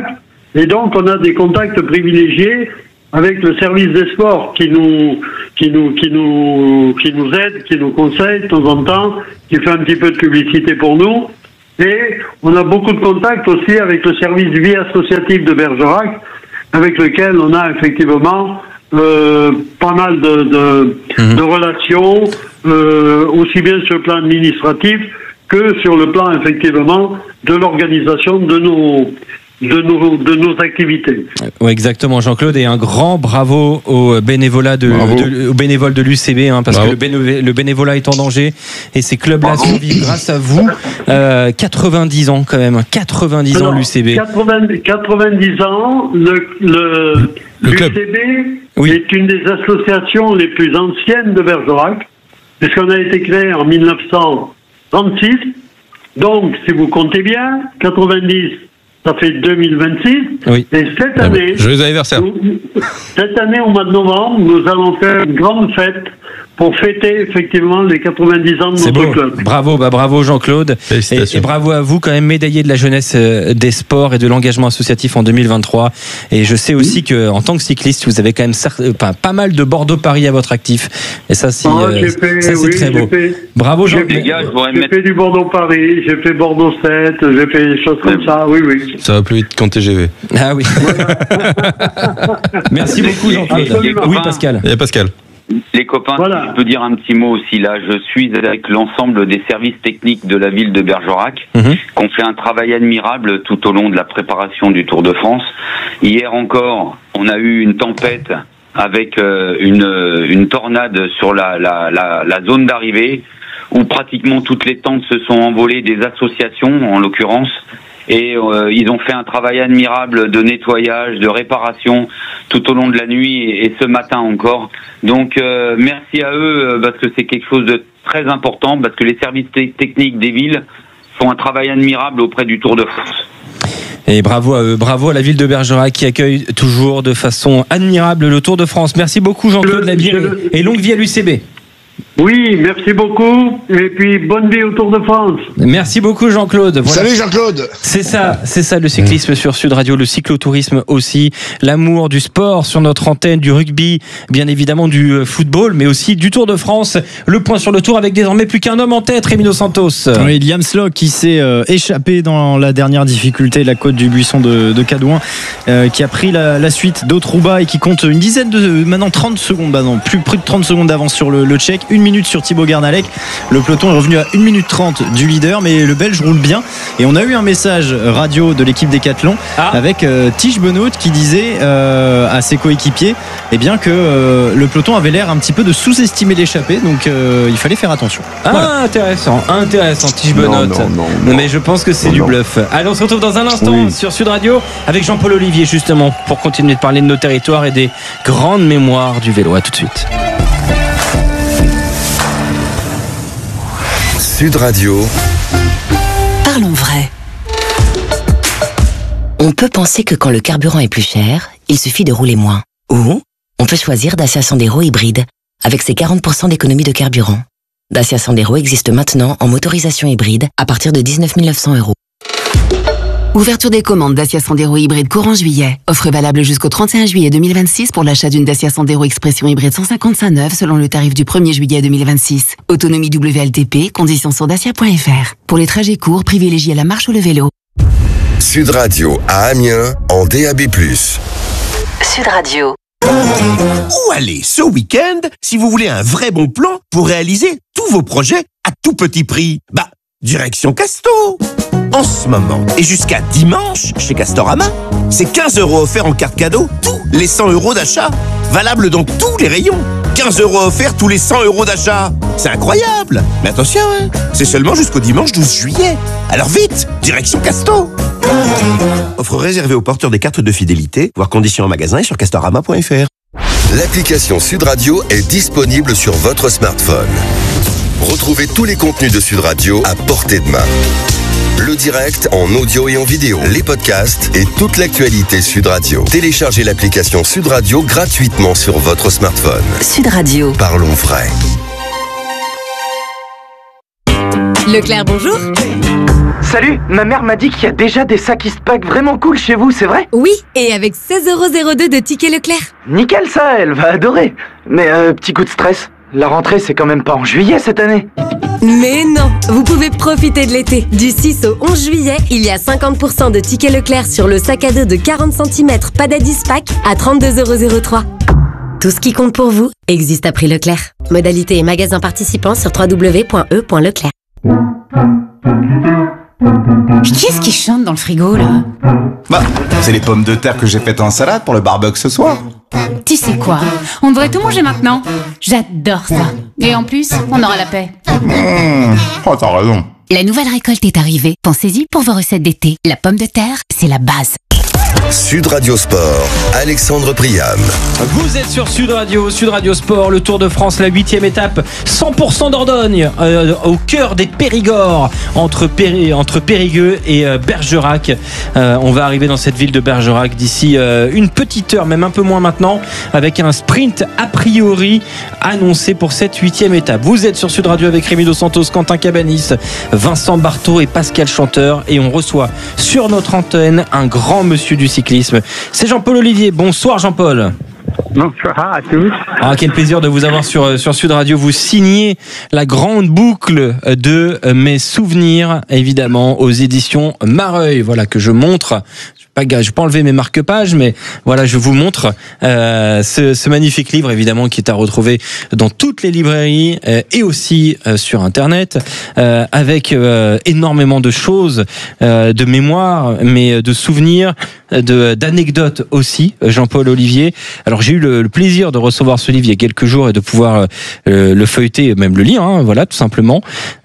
Et donc, on a des contacts privilégiés avec le service des sports qui nous, qui nous, qui nous, qui nous aide, qui nous conseille de temps en temps, qui fait un petit peu de publicité pour nous. Et on a beaucoup de contacts aussi avec le service vie associative de Bergerac, avec lequel on a effectivement euh, pas mal de, de, mmh. de relations, euh, aussi bien sur le plan administratif que sur le plan effectivement de l'organisation de nos de nos de nos activités. Oui, exactement, Jean-Claude, et un grand bravo au bénévolat de, de aux bénévoles de l'U C B, hein, parce bravo. que le, béné, le bénévolat est en danger et ces clubs-là survivent grâce à vous. Euh, quatre-vingt-dix ans quand même, quatre-vingt-dix Alors, ans l'U C B. quatre-vingts, quatre-vingt-dix ans, le, le, le l'U C B oui. est une des associations les plus anciennes de Bergerac, puisqu'on a été créé en mille neuf cent trente-six. Donc, si vous comptez bien, quatre-vingt-dix. Ça fait deux mille vingt-six. Oui. Et cette année, joyeux anniversaire. Cette année, au mois de novembre, nous allons faire une grande fête pour fêter effectivement les quatre-vingt-dix ans de C'est notre beau. club. Bravo, bah bravo Jean-Claude. Et, et bravo à vous, quand même médaillé de la jeunesse des sports et de l'engagement associatif en deux mille vingt-trois. Et je sais aussi que en tant que cycliste, vous avez quand même certes, pas, pas mal de Bordeaux-Paris à votre actif. Et ça, c'est, oh, euh, fait, ça, c'est oui, très beau. Fait, bravo Jean-Claude. J'ai, j'ai mettre... fait du Bordeaux-Paris, j'ai fait Bordeaux-sept, j'ai fait des choses comme ça. Oui, oui. Ça va plus vite qu'en T G V. Ah oui. Merci beaucoup Jean-Claude. Absolument. Oui Pascal. Et Pascal. Les copains, voilà. Si je peux dire un petit mot aussi là, je suis avec l'ensemble des services techniques de la ville de Bergerac, mmh. qui ont fait un travail admirable tout au long de la préparation du Tour de France. Hier encore, on a eu une tempête avec euh, une, une tornade sur la, la, la, la zone d'arrivée, où pratiquement toutes les tentes se sont envolées, des associations en l'occurrence. Et euh, ils ont fait un travail admirable de nettoyage, de réparation tout au long de la nuit et, et ce matin encore. Donc euh, merci à eux parce que c'est quelque chose de très important, parce que les services t- techniques des villes font un travail admirable auprès du Tour de France. Et bravo à eux, bravo à la ville de Bergerac qui accueille toujours de façon admirable le Tour de France. Merci beaucoup Jean-Claude Labire et longue vie à l'U C B. Oui, merci beaucoup. Et puis, bonne vie au Tour de France. Merci beaucoup, Jean-Claude. Voilà. Salut, Jean-Claude. C'est ça, c'est ça, le cyclisme mmh. sur Sud Radio, le cyclotourisme aussi, l'amour du sport sur notre antenne, du rugby, bien évidemment du football, mais aussi du Tour de France. Le point sur le Tour avec désormais plus qu'un homme en tête, Rémi Dos Santos. Oui, Liam Slock qui s'est euh, échappé dans la dernière difficulté, la côte du Buisson de, de Cadouin, euh, qui a pris la, la suite d'Autrouba et qui compte une dizaine de, maintenant trente secondes, bah non, plus, plus de trente secondes d'avance sur le, le Tchèque. Une minute sur Thibaut Gernalec. Le peloton est revenu à une minute trente du leader, mais le Belge roule bien. Et on a eu un message radio de l'équipe Décathlon ah. avec euh, Tige Benoît qui disait euh, à ses coéquipiers eh bien, que euh, le peloton avait l'air un petit peu de sous-estimer l'échappée, donc euh, il fallait faire attention. Ah, voilà. intéressant, intéressant, Tige Benoît. Non, non, non, non. Mais je pense que c'est non, du bluff. Allez, on se retrouve dans un instant oui. sur Sud Radio avec Jean-Paul Olivier, justement, pour continuer de parler de nos territoires et des grandes mémoires du vélo. À tout de suite. Sud Radio. Parlons vrai. On peut penser que quand le carburant est plus cher, il suffit de rouler moins. Ou on peut choisir Dacia Sandero hybride avec ses quarante pour cent d'économie de carburant. Dacia Sandero existe maintenant en motorisation hybride à partir de dix-neuf mille neuf cents euros. Ouverture des commandes Dacia Sandero hybride courant juillet. Offre valable jusqu'au trente et un juillet deux mille vingt-six pour l'achat d'une Dacia Sandero Expression hybride cent cinquante-cinq neuve selon le tarif du premier juillet deux mille vingt-six. Autonomie W L T P, conditions sur dacia point f r. Pour les trajets courts, privilégiez la marche ou le vélo. Sud Radio à Amiens en D A B plus. Sud Radio. Où aller ce week-end si vous voulez un vrai bon plan pour réaliser tous vos projets à tout petit prix? Bah, direction Casto. En ce moment, et jusqu'à dimanche, chez Castorama, c'est quinze euros offerts en carte cadeau, tous les cent euros d'achat. Valable dans tous les rayons. quinze euros offerts tous les cent euros d'achat. C'est incroyable. Mais attention, hein, c'est seulement jusqu'au dimanche douze juillet. Alors vite, direction Casto. Offre réservée aux porteurs des cartes de fidélité, voire conditions en magasin et sur castorama point f r. L'application Sud Radio est disponible sur votre smartphone. Retrouvez tous les contenus de Sud Radio à portée de main. Le direct en audio et en vidéo, les podcasts et toute l'actualité Sud Radio. Téléchargez l'application Sud Radio gratuitement sur votre smartphone. Sud Radio. Parlons vrai. Leclerc, bonjour. Salut, ma mère m'a dit qu'il y a déjà des sacs Eastpak vraiment cool chez vous, c'est vrai? Oui, et avec seize euros zéro deux de tickets Leclerc. Nickel ça, elle va adorer. Mais euh, petit coup de stress, la rentrée c'est quand même pas en juillet cette année. Mais non, vous pouvez profiter de l'été. Du six au onze juillet, il y a cinquante pour cent de tickets Leclerc sur le sac à dos de quarante centimètres Padad Eastpak à trente-deux euros zéro trois. Tout ce qui compte pour vous existe à prix Leclerc. Modalité et magasin participants sur w w w point e point leclerc. Qui est-ce qui chante dans le frigo, là? Bah, c'est les pommes de terre que j'ai faites en salade pour le barbecue ce soir. Tu sais quoi? On devrait tout manger maintenant. J'adore ça. Et en plus, on aura la paix. Mmh. Oh, t'as raison. La nouvelle récolte est arrivée. Pensez-y pour vos recettes d'été. La pomme de terre, c'est la base. Sud Radio Sport, Alexandre Priam. Vous êtes sur Sud Radio, Sud Radio Sport, le Tour de France, la huitième étape, cent pour cent Dordogne, euh, au cœur des Périgord, entre, Péri, entre Périgueux et euh, Bergerac. Euh, on va arriver dans cette ville de Bergerac d'ici euh, une petite heure, même un peu moins maintenant, avec un sprint a priori annoncé pour cette huitième étape. Vous êtes sur Sud Radio avec Rémi Dos Santos, Quentin Cabanis, Vincent Barthaud et Pascal Chanteur, et on reçoit sur notre antenne un grand monsieur du cyclisme. C'est Jean-Paul Olivier. Bonsoir Jean-Paul. Bonsoir à tous. Ah, quel plaisir de vous avoir sur, sur Sud Radio. Vous signez la grande boucle de mes souvenirs, évidemment, aux éditions Mareuil. Voilà, que je montre. Je ne vais pas enlever mes marque-pages, mais voilà, je vous montre euh, ce, ce magnifique livre, évidemment, qui est à retrouver dans toutes les librairies euh, et aussi euh, sur Internet, euh, avec euh, énormément de choses, euh, de mémoire, mais de souvenirs, de, d'anecdotes aussi, Jean-Paul Olivier. Alors, j'ai eu le, le plaisir de recevoir ce livre il y a quelques jours et de pouvoir euh, le feuilleter, même le lire, hein, voilà, tout simplement.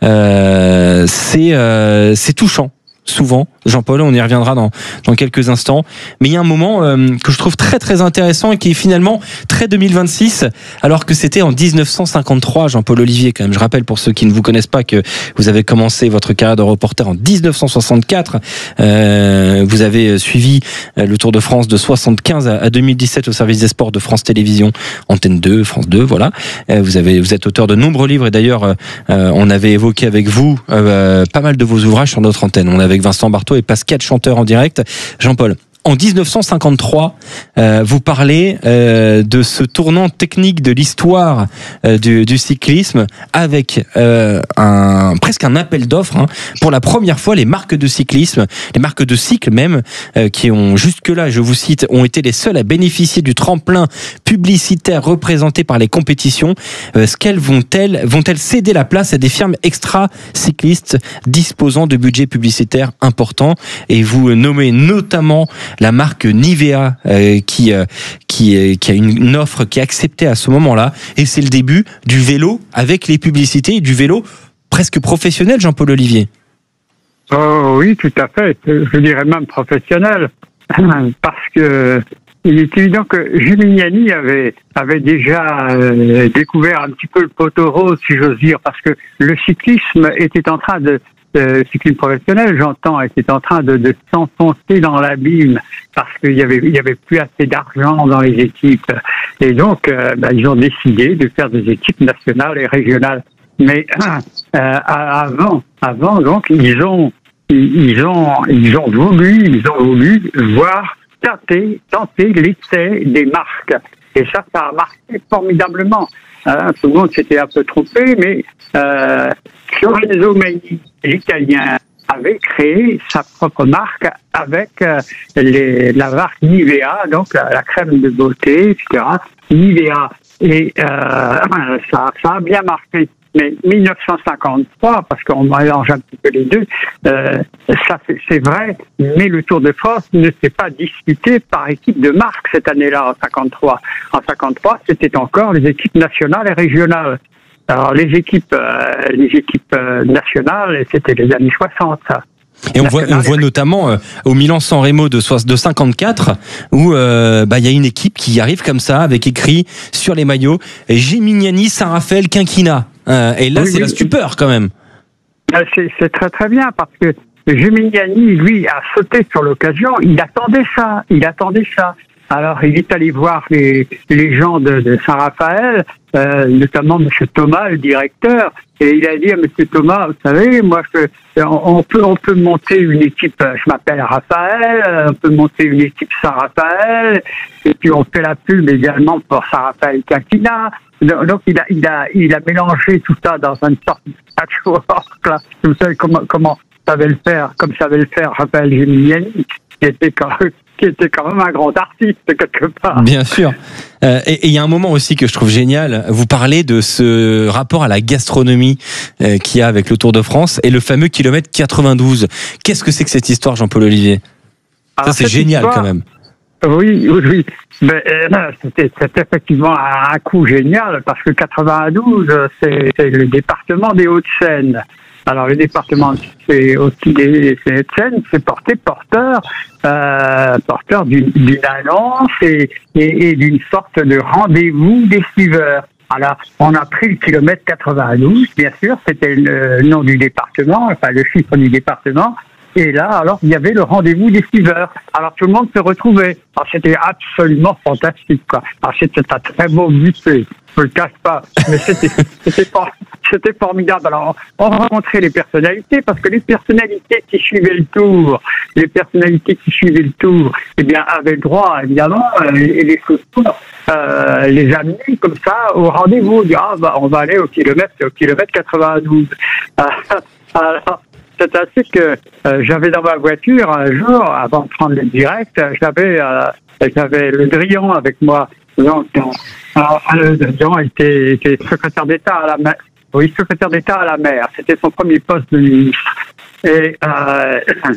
Euh, c'est, euh, c'est touchant. Souvent, Jean-Paul, on y reviendra dans, dans quelques instants. Mais il y a un moment euh, que je trouve très très intéressant et qui est finalement très deux mille vingt-six, alors que c'était en dix-neuf cent cinquante-trois, Jean-Paul Olivier, quand même. Je rappelle pour ceux qui ne vous connaissent pas que vous avez commencé votre carrière de reporter en dix-neuf cent soixante-quatre. Euh, vous avez suivi le Tour de France de soixante-quinze à deux mille dix-sept au service des sports de France Télévisions, Antenne deux, France deux, voilà. Euh, vous avez, vous êtes auteur de nombreux livres et d'ailleurs, euh, on avait évoqué avec vous euh, pas mal de vos ouvrages sur notre antenne. On avait avec Vincent Barthaud et Pascal Chanteur en direct. Jean-Paul, en dix-neuf cent cinquante-trois, euh, vous parlez euh, de ce tournant technique de l'histoire euh, du, du cyclisme avec euh, un, presque un appel d'offres. Hein. Pour la première fois, les marques de cyclisme, les marques de cycle même, euh, qui ont jusque-là, je vous cite, ont été les seules à bénéficier du tremplin publicitaire représenté par les compétitions. Euh, ce qu'elles vont-elles, vont-elles céder la place à des firmes extra-cyclistes disposant de budgets publicitaires importants? Et vous nommez notamment la marque Nivea euh, qui euh, qui, euh, qui a une, une offre qui est acceptée à ce moment-là, et c'est le début du vélo avec les publicités et du vélo presque professionnel, Jean-Paul Olivier. Oh oui, tout à fait. Je dirais même professionnel, parce que il est évident que Gimignani avait avait déjà euh, découvert un petit peu le poteau rose, si j'ose dire, parce que le cyclisme était en train de Euh, cyclisme professionnel, j'entends, était en train de, de s'enfoncer dans l'abîme parce qu'il y avait, il y avait plus assez d'argent dans les équipes. Et donc, euh, bah, ils ont décidé de faire des équipes nationales et régionales. Mais euh, avant, avant, donc, ils ont, ils ont, ils ont voulu, ils ont voulu voir tenter, tenter l'essai des marques. Et ça, ça a marché formidablement. Hein, tout le monde s'était un peu trompé, mais euh, Lorenzo Maini, l'Italien, avait créé sa propre marque avec euh, les, la marque Nivea, donc la, la crème de beauté, et cetera. Nivea. Et euh, ça, ça a bien marché. Mais dix-neuf cent cinquante-trois, parce qu'on mélange un petit peu les deux, euh, ça c'est, c'est vrai, mais le Tour de France ne s'est pas disputé par équipe de marque cette année-là, en cinquante-trois. En cinquante-trois, c'était encore les équipes nationales et régionales. Alors les équipes, euh, les équipes euh, nationales, c'était les années soixante, ça. Et on voit, on voit notamment euh, au Milan-San Remo de, de cinquante-quatre où euh, bah, y a une équipe qui arrive comme ça avec écrit sur les maillots Gimignani Saint-Raphaël Quinquina. Euh, et là, oui, c'est oui, la stupeur quand même. C'est, c'est très très bien parce que Gimignani, lui, a sauté sur l'occasion. Il attendait ça. Il attendait ça. Alors, il est allé voir les, les gens de, de Saint-Raphaël, euh, notamment M. Thomas, le directeur, et il a dit à M. Thomas, vous savez, moi, je, on peut, on peut monter une équipe, je m'appelle Raphaël, on peut monter une équipe Saint-Raphaël, et puis on fait la pub également pour Saint-Raphaël Quinquina. Donc, il a, il a, il a mélangé tout ça dans une sorte de patchwork, là. Vous savez comment, comment savait le faire, comme savait le faire Raphaël Geminiani, qui était quand même, qui était quand même un grand artiste, quelque part. Bien sûr. Euh, et il y a un moment aussi que je trouve génial. Vous parlez de ce rapport à la gastronomie euh, qu'il y a avec le Tour de France et le fameux kilomètre quatre-vingt-douze. Qu'est-ce que c'est que cette histoire, Jean-Paul Olivier? Ça, c'est génial histoire, quand même. Oui, oui, oui. Mais, euh, c'était, c'était effectivement un coup génial parce que quatre-vingt-douze, c'est, c'est le département des Hauts-de-Seine. Alors, le département c'est aussi des Hauts-de-Seine, c'est porté porteur, euh, porteur d'une, d'une annonce et, et, et d'une sorte de rendez-vous des suiveurs. Alors, on a pris le kilomètre quatre-vingt-douze, bien sûr, c'était le nom du département, enfin le chiffre du département. Et là, alors, il y avait le rendez-vous des suiveurs. Alors, tout le monde se retrouvait. Alors, c'était absolument fantastique, quoi. Alors, c'était un très beau buffet. Je ne le cache pas. Mais c'était, c'était, c'était formidable. Alors, on rencontrait les personnalités parce que les personnalités qui suivaient le tour, les personnalités qui suivaient le tour, eh bien, avaient droit, évidemment, et les chaussures, euh, les amener comme ça au rendez-vous. Dire, ah, bah, on va aller au kilomètre, au kilomètre quatre-vingt-douze. Alors, c'est ainsi que euh, j'avais dans ma voiture un jour, avant de prendre le direct, j'avais euh, j'avais Le Drian avec moi. Donc, euh, Le Drian était, était secrétaire d'État à la mer. Oui, secrétaire d'État à la mer. C'était son premier poste de ministre. Et euh,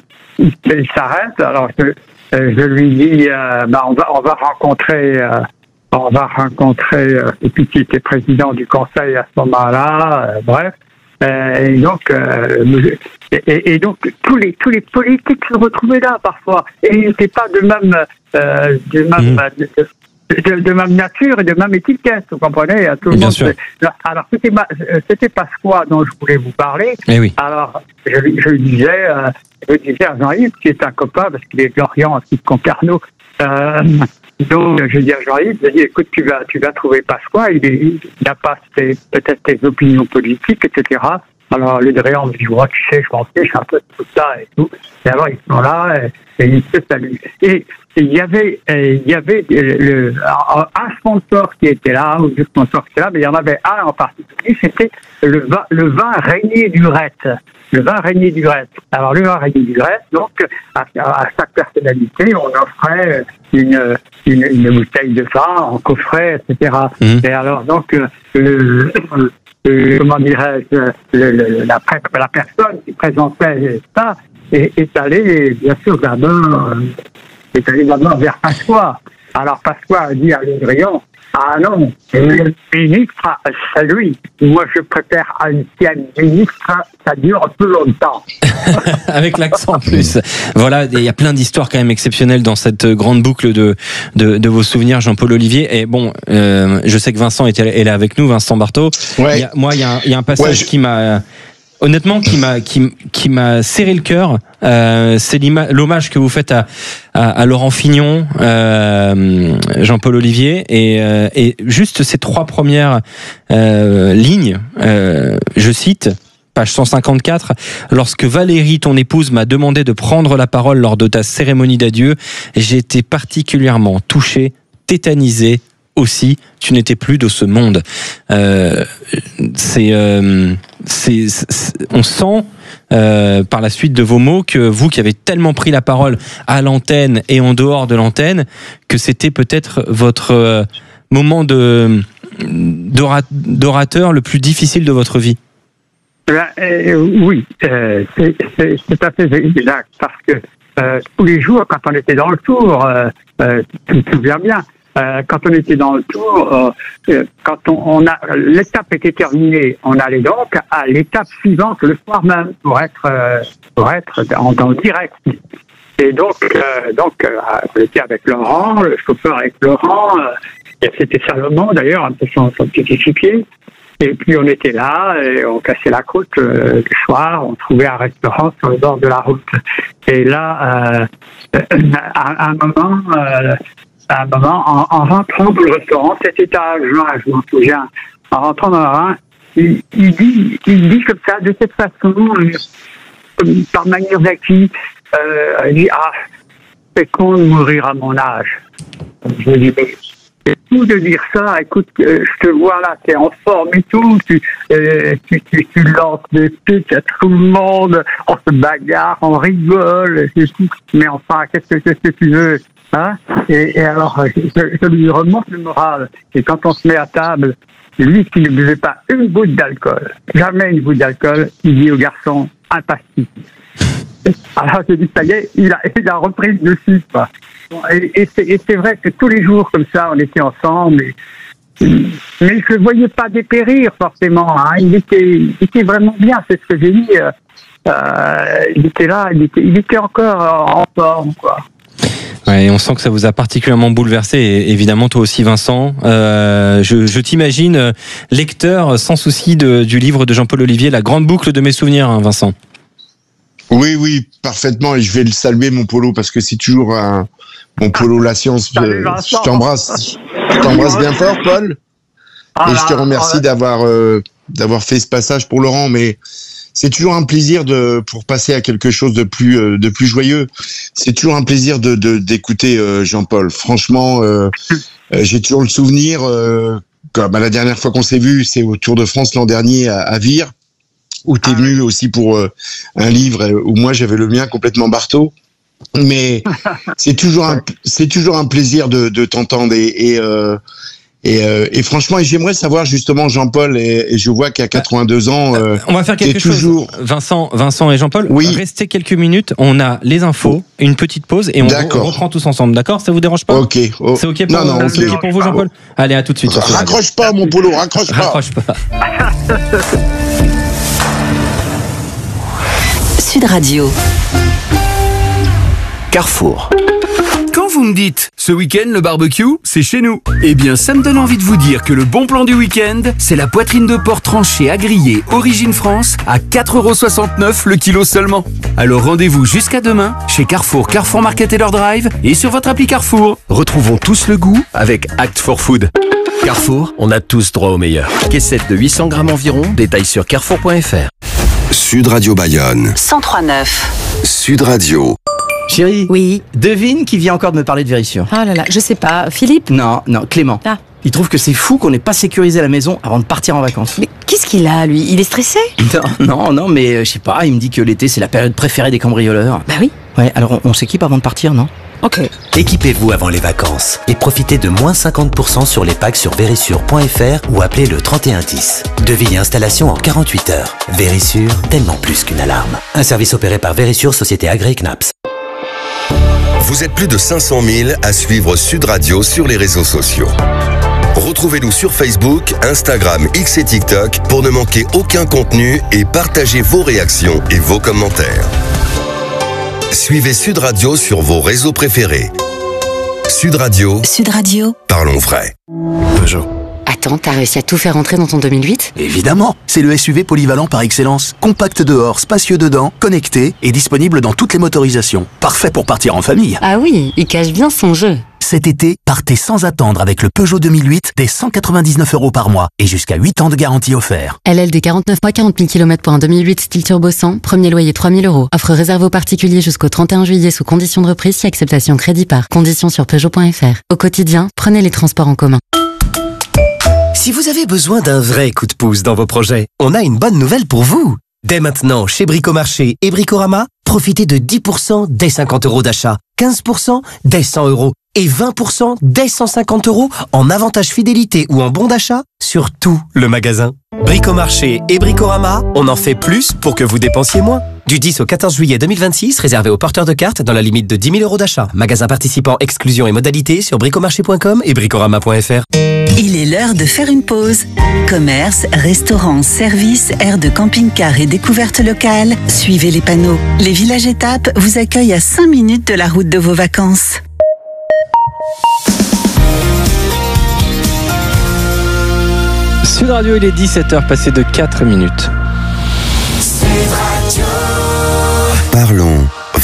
il s'arrête. Alors je, je lui dis, euh, bah, on va on va rencontrer. Euh, on va rencontrer. Euh, et puis qui était président du Conseil à ce moment-là. Euh, bref. Euh, et donc, euh, et, et donc tous les tous les politiques se retrouvaient là parfois, et ils n'étaient pas de même euh, de même mmh. de, de, de même nature et de même étiquette, vous comprenez? Tout le Bien monde. sûr. Alors c'était c'était Pasqua dont je voulais vous parler. Eh oui. Alors je, je disais euh, je disais à Jean-Yves, qui est un copain parce qu'il est de Lorient, ensuite Concarneau. Euh, Donc, je dis à Jean-Yves, je dis, écoute, tu vas, tu vas trouver Pasqua, il, est, il n'a pas ses, peut-être tes opinions politiques, et cetera. Alors, le Drian me dit, ouais, tu sais, je m'en fiche un peu de tout ça et tout. Et alors, ils sont là, et, et ils se saluent. Et il y avait, et, il y avait le, un sponsor qui était là, ou deux sponsors qui étaient là, mais il y en avait un en particulier, c'était le vin, le vin Régnier Durette. Le vin Régnier Durette. Alors, le vin Régnier Durette, donc, à, à chaque personnalité, on offrait une, une, une bouteille de vin en coffret, et cetera. Mmh. Et alors, donc, le, le, comment dirais-je, le, le, la, la personne qui présentait ça est, est allée, bien sûr, d'abord, est allée d'abord vers Pasqua. Alors, Pasqua a dit à Le Drian, ah non, le ministre, c'est lui. Moi, je préfère ancien ministre, ça dure un peu longtemps. Avec l'accent en plus. Voilà, il y a plein d'histoires quand même exceptionnelles dans cette grande boucle de, de, de vos souvenirs, Jean-Paul Olivier. Et bon, euh, je sais que Vincent est, est là avec nous, Vincent Barthaud. Ouais. Il y a, moi, il y a un, il y a un passage ouais, je... qui m'a... Honnêtement, qui m'a qui, qui m'a serré le cœur, euh, c'est l'hommage que vous faites à, à, à Laurent Fignon, euh, Jean-Paul Olivier, et, euh, et juste ces trois premières euh, lignes. Euh, je cite, page cent cinquante-quatre. Lorsque Valérie, ton épouse, m'a demandé de prendre la parole lors de ta cérémonie d'adieu, j'ai été particulièrement touché, tétanisé. Aussi, tu n'étais plus de ce monde. Euh, c'est, euh, c'est, c'est, on sent euh, par la suite de vos mots que vous qui avez tellement pris la parole à l'antenne et en dehors de l'antenne, que c'était peut-être votre euh, moment de d'orateur le plus difficile de votre vie. Euh, oui, euh, c'est, c'est, c'est assez exact parce que euh, tous les jours, quand on était dans le tour, euh, euh, tu te souviens bien. Euh, quand on était dans le tour, euh, quand on, on a l'étape était terminée, on allait donc à l'étape suivante le soir même pour être euh, pour être dans, dans le direct. Et donc euh, donc euh, on était avec Laurent, le chauffeur avec Laurent, euh, c'était Salomon d'ailleurs, un peu son, son petit équipier. Et puis on était là, et on cassait la croûte euh, le soir, on trouvait un restaurant sur le bord de la route. Et là, euh, à, à un moment. Euh, à un moment, en, en rentrant pour le restaurant, c'était à juin, je m'en souviens, en rentrant dans le Rhin, il, il, dit, il dit comme ça, de cette façon, euh, par manière d'acquis, euh, il dit, ah, c'est con de mourir à mon âge. Je me dis, c'est fou de dire ça, écoute, euh, je te vois là, t'es en forme et tout, tu, euh, tu, tu, tu lances des pics à tout le monde, on se bagarre, on rigole, et tout. Mais enfin, qu'est-ce que, qu'est-ce que tu veux, hein? Et, et alors, je, je lui remonte le moral, et quand on se met à table, lui qui ne buvait pas une goutte d'alcool, jamais une goutte d'alcool, il dit au garçon, un pastis. Alors j'ai dit, ça y est, il a, il a repris le dessus, quoi. Et, et, c'est, et c'est vrai que tous les jours, comme ça, on était ensemble, et, mais je ne voyais pas dépérir, forcément, hein. Il était, il était vraiment bien, c'est ce que j'ai dit, euh, euh, il était là, il était, il était encore en forme, quoi. Ouais, et on sent que ça vous a particulièrement bouleversé, et évidemment toi aussi Vincent. Euh, je, je t'imagine lecteur sans souci de, du livre de Jean-Paul Olivier, La grande boucle de mes souvenirs, hein, Vincent. Oui, oui, parfaitement, et je vais le saluer, mon Polo, parce que c'est toujours un, mon Polo La Science. Salut, je t'embrasse, je t'embrasse bien fort, Paul, et je te remercie d'avoir euh, d'avoir fait ce passage pour Laurent, mais c'est toujours un plaisir de pour passer à quelque chose de plus euh, de plus joyeux. C'est toujours un plaisir de de d'écouter euh, Jean-Paul. Franchement, euh, euh, j'ai toujours le souvenir, euh, comme à la dernière fois qu'on s'est vu, c'est au Tour de France l'an dernier à, à Vire, où t'es venu aussi pour euh, un livre où moi j'avais le mien complètement barto. Mais c'est toujours un c'est toujours un plaisir de de t'entendre et et euh, Et, euh, et franchement, j'aimerais savoir justement, Jean-Paul, et, et je vois qu'à quatre-vingt-deux ans, euh, on va faire quelque chose. Toujours... Vincent, Vincent et Jean-Paul, oui. Restez quelques minutes. On a les infos, une petite pause et on, on reprend tous ensemble. D'accord? Ça vous dérange pas? Ok. Oh. C'est ok pour, non, non, c'est okay. okay pour vous, Jean-Paul? Allez, à tout de suite. Raccroche pas, mon Polo, raccroche pas. Raccroche pas. Sud Radio. Carrefour. Quand vous me dites « ce week-end, le barbecue, c'est chez nous », eh bien, ça me donne envie de vous dire que le bon plan du week-end, c'est la poitrine de porc tranchée à griller Origine France à quatre euros soixante-neuf le kilo seulement. Alors rendez-vous jusqu'à demain chez Carrefour, Carrefour Market et leur drive et sur votre appli Carrefour. Retrouvons tous le goût avec Act for Food. Carrefour, on a tous droit au meilleur. Caissette de huit cents grammes environ, détail sur carrefour point f r. Sud Radio Bayonne. cent trois neuf. Sud Radio. Chérie. Oui. Devine qui vient encore de me parler de Vérissure. Ah là là, je sais pas. Philippe? Non, non, Clément. Ah. Il trouve que c'est fou qu'on n'ait pas sécurisé la maison avant de partir en vacances. Mais qu'est-ce qu'il a, lui? Il est stressé? Non, non, non, mais euh, je sais pas, il me dit que l'été c'est la période préférée des cambrioleurs. Bah oui. Ouais, alors on, on s'équipe avant de partir, non? Ok. Équipez-vous avant les vacances et profitez de moins cinquante pour cent sur les packs sur vérissure point f r ou appelez le trente et un dix. Devis et installation en quarante-huit heures. Vérissure, tellement plus qu'une alarme. Un service opéré par Vérissure, société agréée C N A P S. Vous êtes plus de cinq cent mille à suivre Sud Radio sur les réseaux sociaux. Retrouvez-nous sur Facebook, Instagram, X et TikTok pour ne manquer aucun contenu et partagez vos réactions et vos commentaires. Suivez Sud Radio sur vos réseaux préférés. Sud Radio. Sud Radio. Parlons vrai. Peugeot. Attends, t'as réussi à tout faire entrer dans ton deux mille huit? Évidemment, c'est le S U V polyvalent par excellence. Compact dehors, spacieux dedans, connecté et disponible dans toutes les motorisations. Parfait pour partir en famille. Ah oui, il cache bien son jeu. Cet été, partez sans attendre avec le Peugeot deux mille huit dès cent quatre-vingt-dix-neuf euros par mois et jusqu'à huit ans de garantie offert. L L D quarante-neuf mois, quarante mille kilomètres pour un deux mille huit style turbo cent, premier loyer trois mille euros. Offre réservée aux particuliers jusqu'au trente et un juillet sous condition de reprise si acceptation crédit par. Conditions sur Peugeot point f r. Au quotidien, prenez les transports en commun. Si vous avez besoin d'un vrai coup de pouce dans vos projets, on a une bonne nouvelle pour vous. Dès maintenant, chez Bricomarché et Bricorama, profitez de dix pour cent dès cinquante euros d'achat, quinze pour cent dès cent euros et vingt pour cent dès cent cinquante euros en avantage fidélité ou en bon d'achat sur tout le magasin. Bricomarché et Bricorama, on en fait plus pour que vous dépensiez moins. Du dix au quatorze juillet deux mille vingt-six, réservé aux porteurs de cartes dans la limite de dix mille euros d'achat. Magasin participant, exclusion et modalités sur bricomarché point com et bricorama point f r. Il est l'heure de faire une pause. Commerce, restaurants, services, aires de camping-car et découvertes locales. Suivez les panneaux. Les villages étapes vous accueillent à cinq minutes de la route de vos vacances. Sud Radio, il est dix-sept heures passées de quatre minutes. Parlons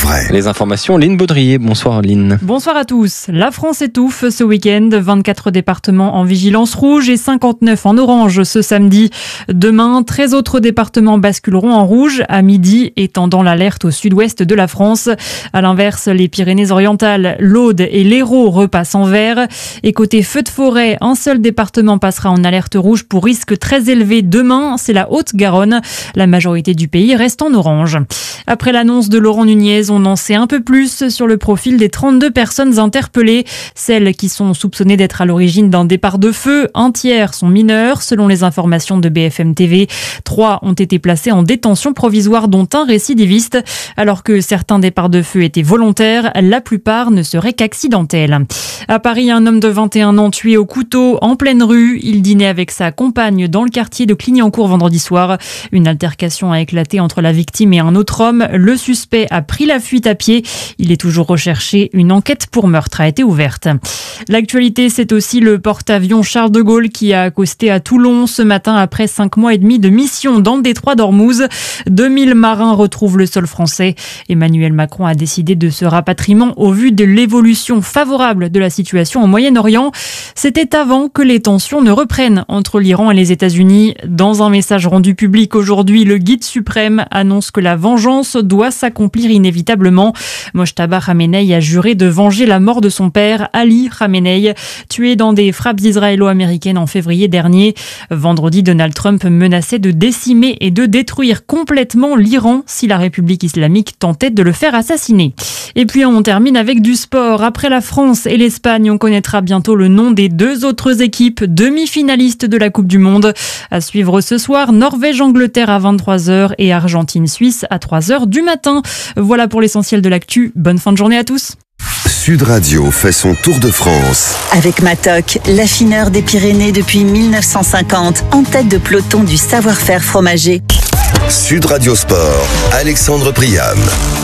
vrai. Les informations, Lynn Baudrier. Bonsoir Lynn. Bonsoir à tous. La France étouffe ce week-end. vingt-quatre départements en vigilance rouge et cinquante-neuf en orange ce samedi. Demain, treize autres départements basculeront en rouge à midi, étendant l'alerte au sud-ouest de la France. À l'inverse, les Pyrénées-Orientales, l'Aude et l'Hérault repassent en vert. Et côté feu de forêt, un seul département passera en alerte rouge pour risque très élevé demain. C'est la Haute-Garonne. La majorité du pays reste en orange. Après l'annonce de Laurent Nunez, on en sait un peu plus sur le profil des trente-deux personnes interpellées. Celles qui sont soupçonnées d'être à l'origine d'un départ de feu, un tiers sont mineurs, selon les informations de B F M T V. Trois ont été placés en détention provisoire, dont un récidiviste. Alors que certains départs de feu étaient volontaires, la plupart ne seraient qu'accidentels. À Paris, un homme de vingt et un ans tué au couteau en pleine rue. Il dînait avec sa compagne dans le quartier de Clignancourt vendredi soir. Une altercation a éclaté entre la victime et un autre homme. Le suspect a pris la fuite à pied. Il est toujours recherché. Une enquête pour meurtre a été ouverte. L'actualité, c'est aussi le porte-avions Charles de Gaulle qui a accosté à Toulon ce matin après cinq mois et demi de mission dans le détroit d'Ormuz. deux mille marins retrouvent le sol français. Emmanuel Macron a décidé de ce rapatriement au vu de l'évolution favorable de la situation au Moyen-Orient. C'était avant que les tensions ne reprennent entre l'Iran et les États-Unis. Dans un message rendu public aujourd'hui, le guide suprême annonce que la vengeance doit s'accomplir inévitablement. Mojtaba Khamenei a juré de venger la mort de son père, Ali Khamenei, tué dans des frappes israélo-américaines en février dernier. Vendredi, Donald Trump menaçait de décimer et de détruire complètement l'Iran si la République islamique tentait de le faire assassiner. Et puis on termine avec du sport. Après la France et l'Espagne, on connaîtra bientôt le nom des deux autres équipes demi-finalistes de la Coupe du Monde. À suivre ce soir, Norvège-Angleterre à vingt-trois heures et Argentine-Suisse à trois heures du matin. Voilà pour l'essentiel de l'actu. Bonne fin de journée à tous. Sud Radio fait son tour de France. Avec Matok, l'affineur des Pyrénées depuis mille neuf cent cinquante, en tête de peloton du savoir-faire fromager. Sud Radio Sport, Alexandre Priam.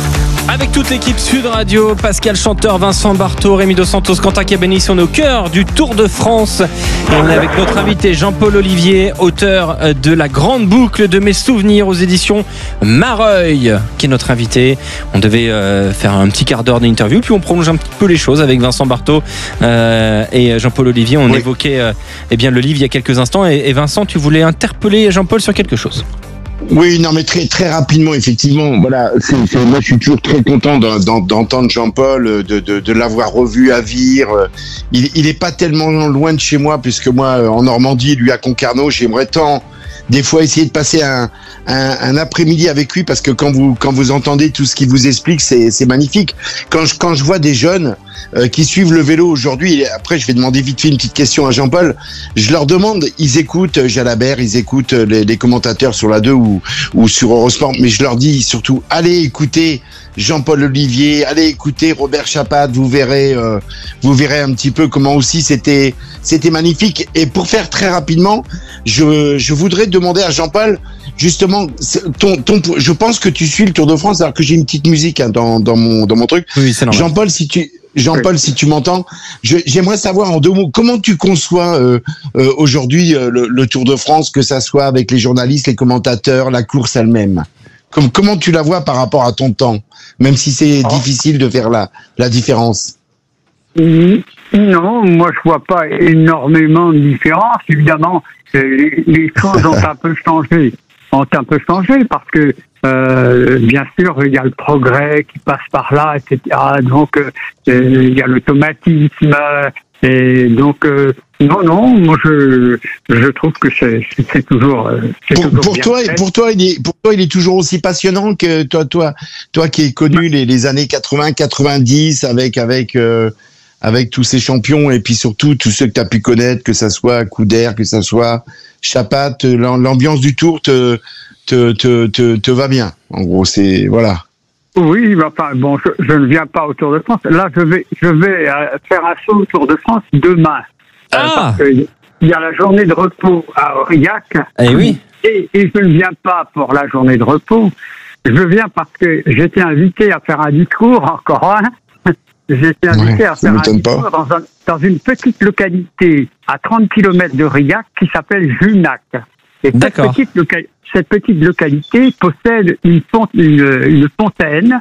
Avec toute l'équipe Sud Radio, Pascal Chanteur, Vincent Barthaud, Rémi Dos Santos, Quentin Cabeni sont au cœur du Tour de France. Et on est avec notre invité Jean-Paul Olivier, auteur de La Grande Boucle de mes souvenirs aux éditions Mareuil, qui est notre invité. On devait euh, faire un petit quart d'heure d'interview, puis on prolonge un petit peu les choses avec Vincent Barthaud euh, et Jean-Paul Olivier. On oui. évoquait euh, eh bien, le livre il y a quelques instants. Et, et Vincent, tu voulais interpeller Jean-Paul sur quelque chose. Oui, non, mais très très rapidement, effectivement. Voilà, c'est, c'est, moi, je suis toujours très content d'entendre Jean-Paul, de, de, de l'avoir revu à Vire. Il, il est pas tellement loin de chez moi, puisque moi, en Normandie, lui à Concarneau, j'aimerais tant des fois essayer de passer un, un, un après-midi avec lui, parce que quand vous quand vous entendez tout ce qu'il vous explique, c'est c'est magnifique. Quand je quand je vois des jeunes euh, qui suivent le vélo aujourd'hui, après je vais demander vite fait une petite question à Jean-Paul. Je leur demande, ils écoutent Jalabert, ils écoutent les, les commentateurs sur la deux ou ou sur Eurosport, mais je leur dis surtout, allez écouter Jean-Paul Olivier, allez écouter Robert Chapat, vous verrez euh, vous verrez un petit peu comment aussi c'était c'était magnifique. Et pour faire très rapidement, je je voudrais demander à Jean-Paul, justement, ton, ton, je pense que tu suis le Tour de France, alors que j'ai une petite musique hein, dans, dans mon dans mon truc. Oui, c'est normal. Jean-Paul, si tu Jean-Paul, oui. si tu m'entends, je, j'aimerais savoir en deux mots comment tu conçois euh, euh, aujourd'hui euh, le, le Tour de France, que ça soit avec les journalistes, les commentateurs, la course elle-même. Comme, comment tu la vois par rapport à ton temps, même si c'est oh. difficile de faire la la différence. Non, moi je vois pas énormément de différence. Évidemment, les, les choses ont un peu changé, ont un peu changé parce que euh, bien sûr il y a le progrès qui passe par là, et cetera. Donc euh, il y a l'automatisme et donc euh, non non, moi je je trouve que c'est c'est toujours. C'est pour toujours pour bien toi fait. pour toi il est pour toi il est toujours aussi passionnant que toi toi toi qui es connu les les années quatre-vingts quatre-vingt-dix avec avec euh, avec tous ces champions et puis surtout tous ceux que tu as pu connaître, que ça soit Couder, que ça soit Chapat, l'ambiance du Tour te te te te, te va bien. En gros, c'est voilà. Oui, mais enfin bon, je, je ne viens pas au Tour de France. Là, je vais je vais euh, faire un saut au Tour de France demain. Ah. Euh, parce que il y a la journée de repos à Aurillac. Eh oui. Et, et je ne viens pas pour la journée de repos. Je viens parce que j'étais invité à faire un discours, encore un. J'ai été invité ouais, à faire un discours dans, un, dans une petite localité à trente kilomètres de Aurillac qui s'appelle Junac. Et cette petite, loca- cette petite localité possède une, font- une, une fontaine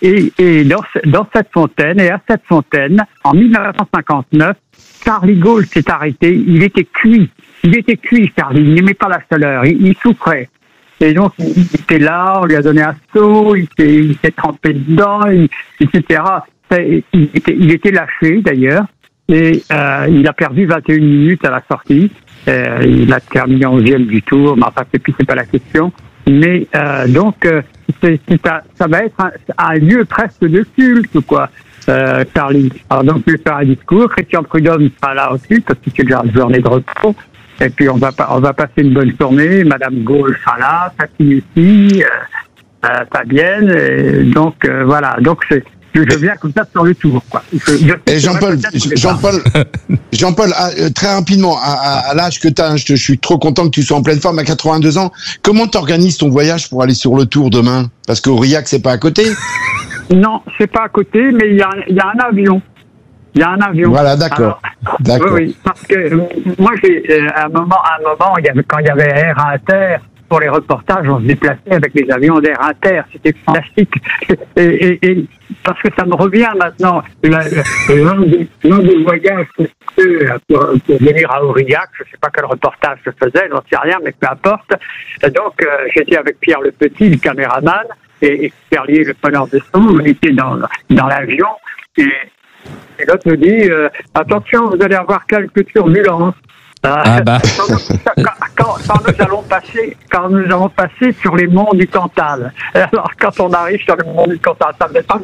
et, et dans, dans cette fontaine, et à cette fontaine, en dix-neuf cent cinquante-neuf, Charlie Gaulle s'est arrêté. Il était cuit. Il était cuit, Charlie. Il n'aimait pas la chaleur. Il, il souffrait. Et donc, il était là, on lui a donné un seau, il s'est, il s'est trempé dedans, il, et cetera. Il était, il était lâché, d'ailleurs. Et euh, il a perdu vingt et une minutes à la sortie. Euh, il a terminé onzième du tour. Mais enfin, et puis c'est pas la question. Mais euh, donc, euh, c'est, c'est, ça, ça va être un, un lieu presque de culte, quoi. Euh, Charlie. Alors donc, je vais faire un discours. Christian Prudhomme sera là aussi parce que c'est déjà une journée de repos. Et puis on va on va passer une bonne journée. Madame Gaulle sera là, Fatine aussi, euh, euh, Fabienne. Et donc euh, voilà. Donc c'est je viens comme ça sur le tour, quoi. Je, je Et Jean-Paul, Jean-Paul, Jean-Paul, ah, euh, très rapidement, à, à, à l'âge que tu as, je, je suis trop content que tu sois en pleine forme à quatre-vingt-deux ans. Comment t'organises ton voyage pour aller sur le Tour demain? Parce qu'Aurillac, c'est pas à côté. Non, c'est pas à côté, mais il y a, il y a un avion. Il y a un avion. Voilà, d'accord. Alors, d'accord. Oui, oui, parce que euh, moi, j'ai euh, à un moment, à un moment, il y avait, quand il y avait Air Inter. Pour les reportages, on se déplaçait avec les avions d'Air Inter, c'était fantastique. Et, et, et parce que ça me revient maintenant, l'un des, des voyages pour, pour venir à Aurillac, je ne sais pas quel reportage je faisais, j'en sais rien, mais peu importe. Donc euh, j'étais avec Pierre Le Petit, le caméraman, et, et Perlier, le preneur de son, on était dans, dans l'avion, et, et l'autre me dit euh, attention, vous allez avoir quelques turbulences. Ah bah. Quand, quand, quand nous allons passer, quand nous allons passer sur les monts du Cantal. Alors quand on arrive sur les monts du Cantal, ça fait.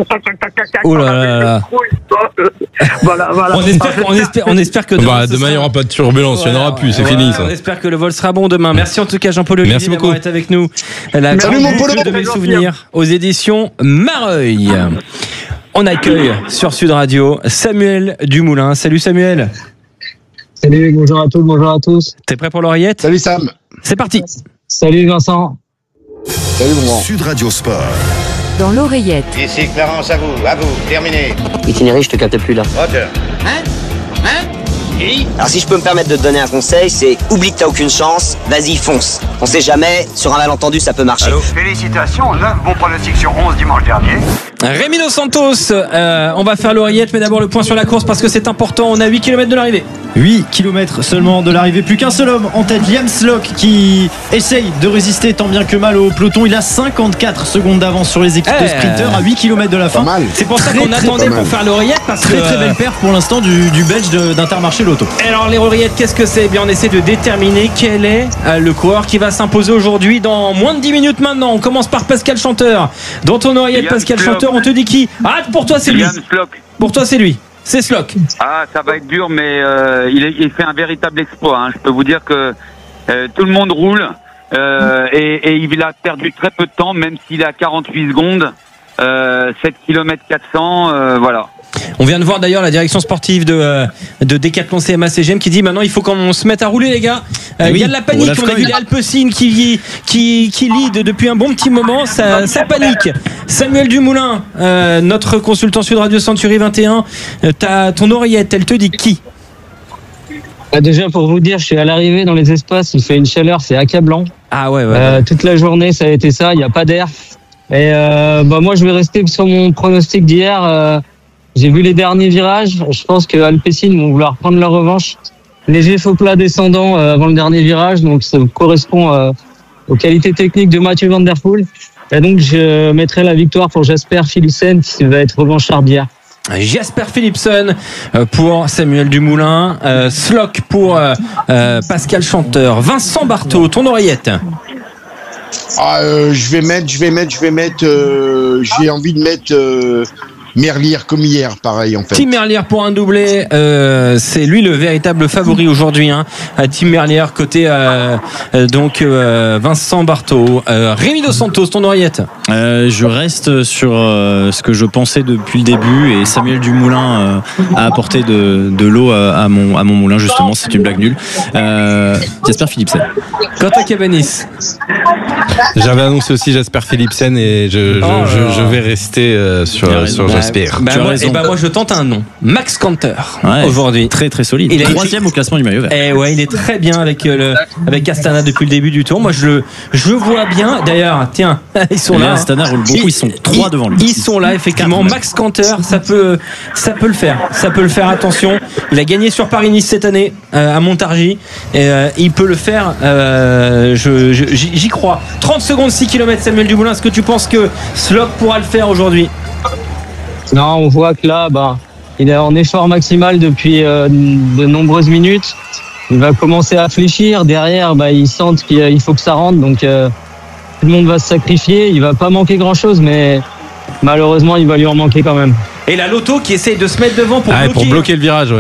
Oh là là là. Voilà, voilà. On espère, on espère, on espère que demain, bah, demain il n'y aura pas de turbulence, il n'y en aura plus, c'est ouais, fini ça. On espère que le vol sera bon demain. Merci en tout cas Jean-Paul Olivier Merci beaucoup d'avoir été avec nous. La Salut mon Polo de mes souvenirs aux éditions Mareuil. On accueille sur Sud Radio Samuel Dumoulin. Salut Samuel. Salut, bonjour à tous, bonjour à tous. T'es prêt pour l'oreillette? Salut Sam. C'est parti. Salut Vincent. Salut mon grand. Sud Radio Sport. Dans l'oreillette. Ici Clarence, à vous, à vous, terminé. Itinéraire, je te capte plus là. Roger. Hein Hein Qui Alors si je peux me permettre de te donner un conseil, c'est oublie que t'as aucune chance, vas-y fonce. On sait jamais, sur un malentendu ça peut marcher. Allô Félicitations, neuf bons pronostics sur onze dimanche dernier. Rémi Dos Santos, euh, on va faire l'oreillette, mais d'abord le point sur la course parce que c'est important. On a huit kilomètres de l'arrivée. huit kilomètres seulement de l'arrivée, plus qu'un seul homme en tête, Liam Slock, qui essaye de résister tant bien que mal au peloton. Il a cinquantequatre secondes d'avance sur les équipes Eh, de sprinters à huit kilomètres de la fin. C'est pour ça Très, qu'on très, attendait très pour faire l'oreillette parce Très que très belle perf pour l'instant du, du Belge de- d'Intermarché Lotto. Alors les oreillettes, qu'est-ce que c'est? Eh bien, on essaie de déterminer quel est euh, le coureur qui va s'imposer aujourd'hui dans moins de dix minutes maintenant. On commence par Pascal Chanteur. Dans ton oreillette, Yann Pascal Slock. Chanteur, on te dit qui? Ah, pour toi c'est lui. Yann Slock. Pour toi c'est lui. C'est Slock. Ah, ça va être dur, mais euh, il, est- il fait un véritable exploit. Hein. Je peux vous dire que euh, tout le monde roule euh, et, et il a perdu très peu de temps, même s'il est à quarante-huit secondes, euh, sept kilomètres quatre cents, euh, voilà. On vient de voir d'ailleurs la direction sportive de, euh, de Decathlon C M A C G M qui dit maintenant il faut qu'on se mette à rouler les gars. Euh, Il Oui, y a de la pour panique, l'A F C O on a vu les Alpecin qui, qui, qui lead depuis un bon petit moment, ça, ça panique. Samuel Dumoulin, euh, notre consultant Sud Radio Century vingt et un, euh, t'as ton oreillette, elle te dit qui? Bah, déjà pour vous dire, je suis à l'arrivée dans les espaces, il fait une chaleur, c'est accablant. Ah ouais, ouais. Euh, toute la journée, ça a été ça, il n'y a pas d'air. Et euh, bah, moi, je vais rester sur mon pronostic d'hier. Euh, j'ai vu les derniers virages. Je pense que Alpecin vont vouloir prendre leur revanche. Léger faux plat descendant euh, avant le dernier virage, donc ça correspond euh, aux qualités techniques de Mathieu Van Der Poel. Et donc, je mettrai la victoire pour Jasper Philipsen, qui va être revanchard d'hier. Jasper Philipsen euh, pour Samuel Dumoulin, euh, Slock pour euh, euh, Pascal Chanteur, Vincent Barthaud, ton oreillette. Ah, euh, je vais mettre, je vais mettre, je vais mettre. euh, J'ai envie de mettre euh, Merlier comme hier, pareil en fait. Tim Merlier pour un doublé, euh, c'est lui le véritable favori aujourd'hui. Hein. Tim Merlier côté euh, euh, donc euh, Vincent Barthaud, euh, Rémi Dos Santos, ton oreillette. Euh, je reste sur euh, ce que je pensais depuis le début et Samuel Dumoulin euh, a apporté de, de l'eau à, à, mon, à mon moulin justement, c'est une blague nulle. Euh, Jasper Philipsen. Quentin Cabanis. J'avais annoncé aussi Jasper Philipsen et je, je, Oh là je, là. je vais rester euh, sur, Il a sur raison. J'espère. Bah, moi, et bah moi je tente un nom. Max Canter Ouais, aujourd'hui. Très très solide. Il est troisième au classement du maillot vert. Et ouais, il est très bien avec euh, le avec Astana depuis le début du tour. Moi je le je le vois bien. D'ailleurs, tiens, ils sont Mais là. Astana roule beaucoup, ils sont trois devant lui. Ils sont là effectivement. Max Canter, ça peut ça peut le faire. Ça peut le faire. Attention, il a gagné sur Paris-Nice cette année euh, à Montargis et euh, il peut le faire. Euh, je, je- j'y j'y crois. trente secondes, six kilomètres. Samuel Dumoulin, est-ce que tu penses que Slop pourra le faire aujourd'hui? Non, on voit que là, bah, il est en effort maximal depuis euh, de nombreuses minutes. Il va commencer à fléchir. Derrière, bah, ils sentent qu'il il faut que ça rentre. Donc, euh, tout le monde va se sacrifier. Il va pas manquer grand-chose, mais malheureusement, il va lui en manquer quand même. Et la Lotto qui essaye de se mettre devant pour Ah, bloquer. pour bloquer le virage, ouais.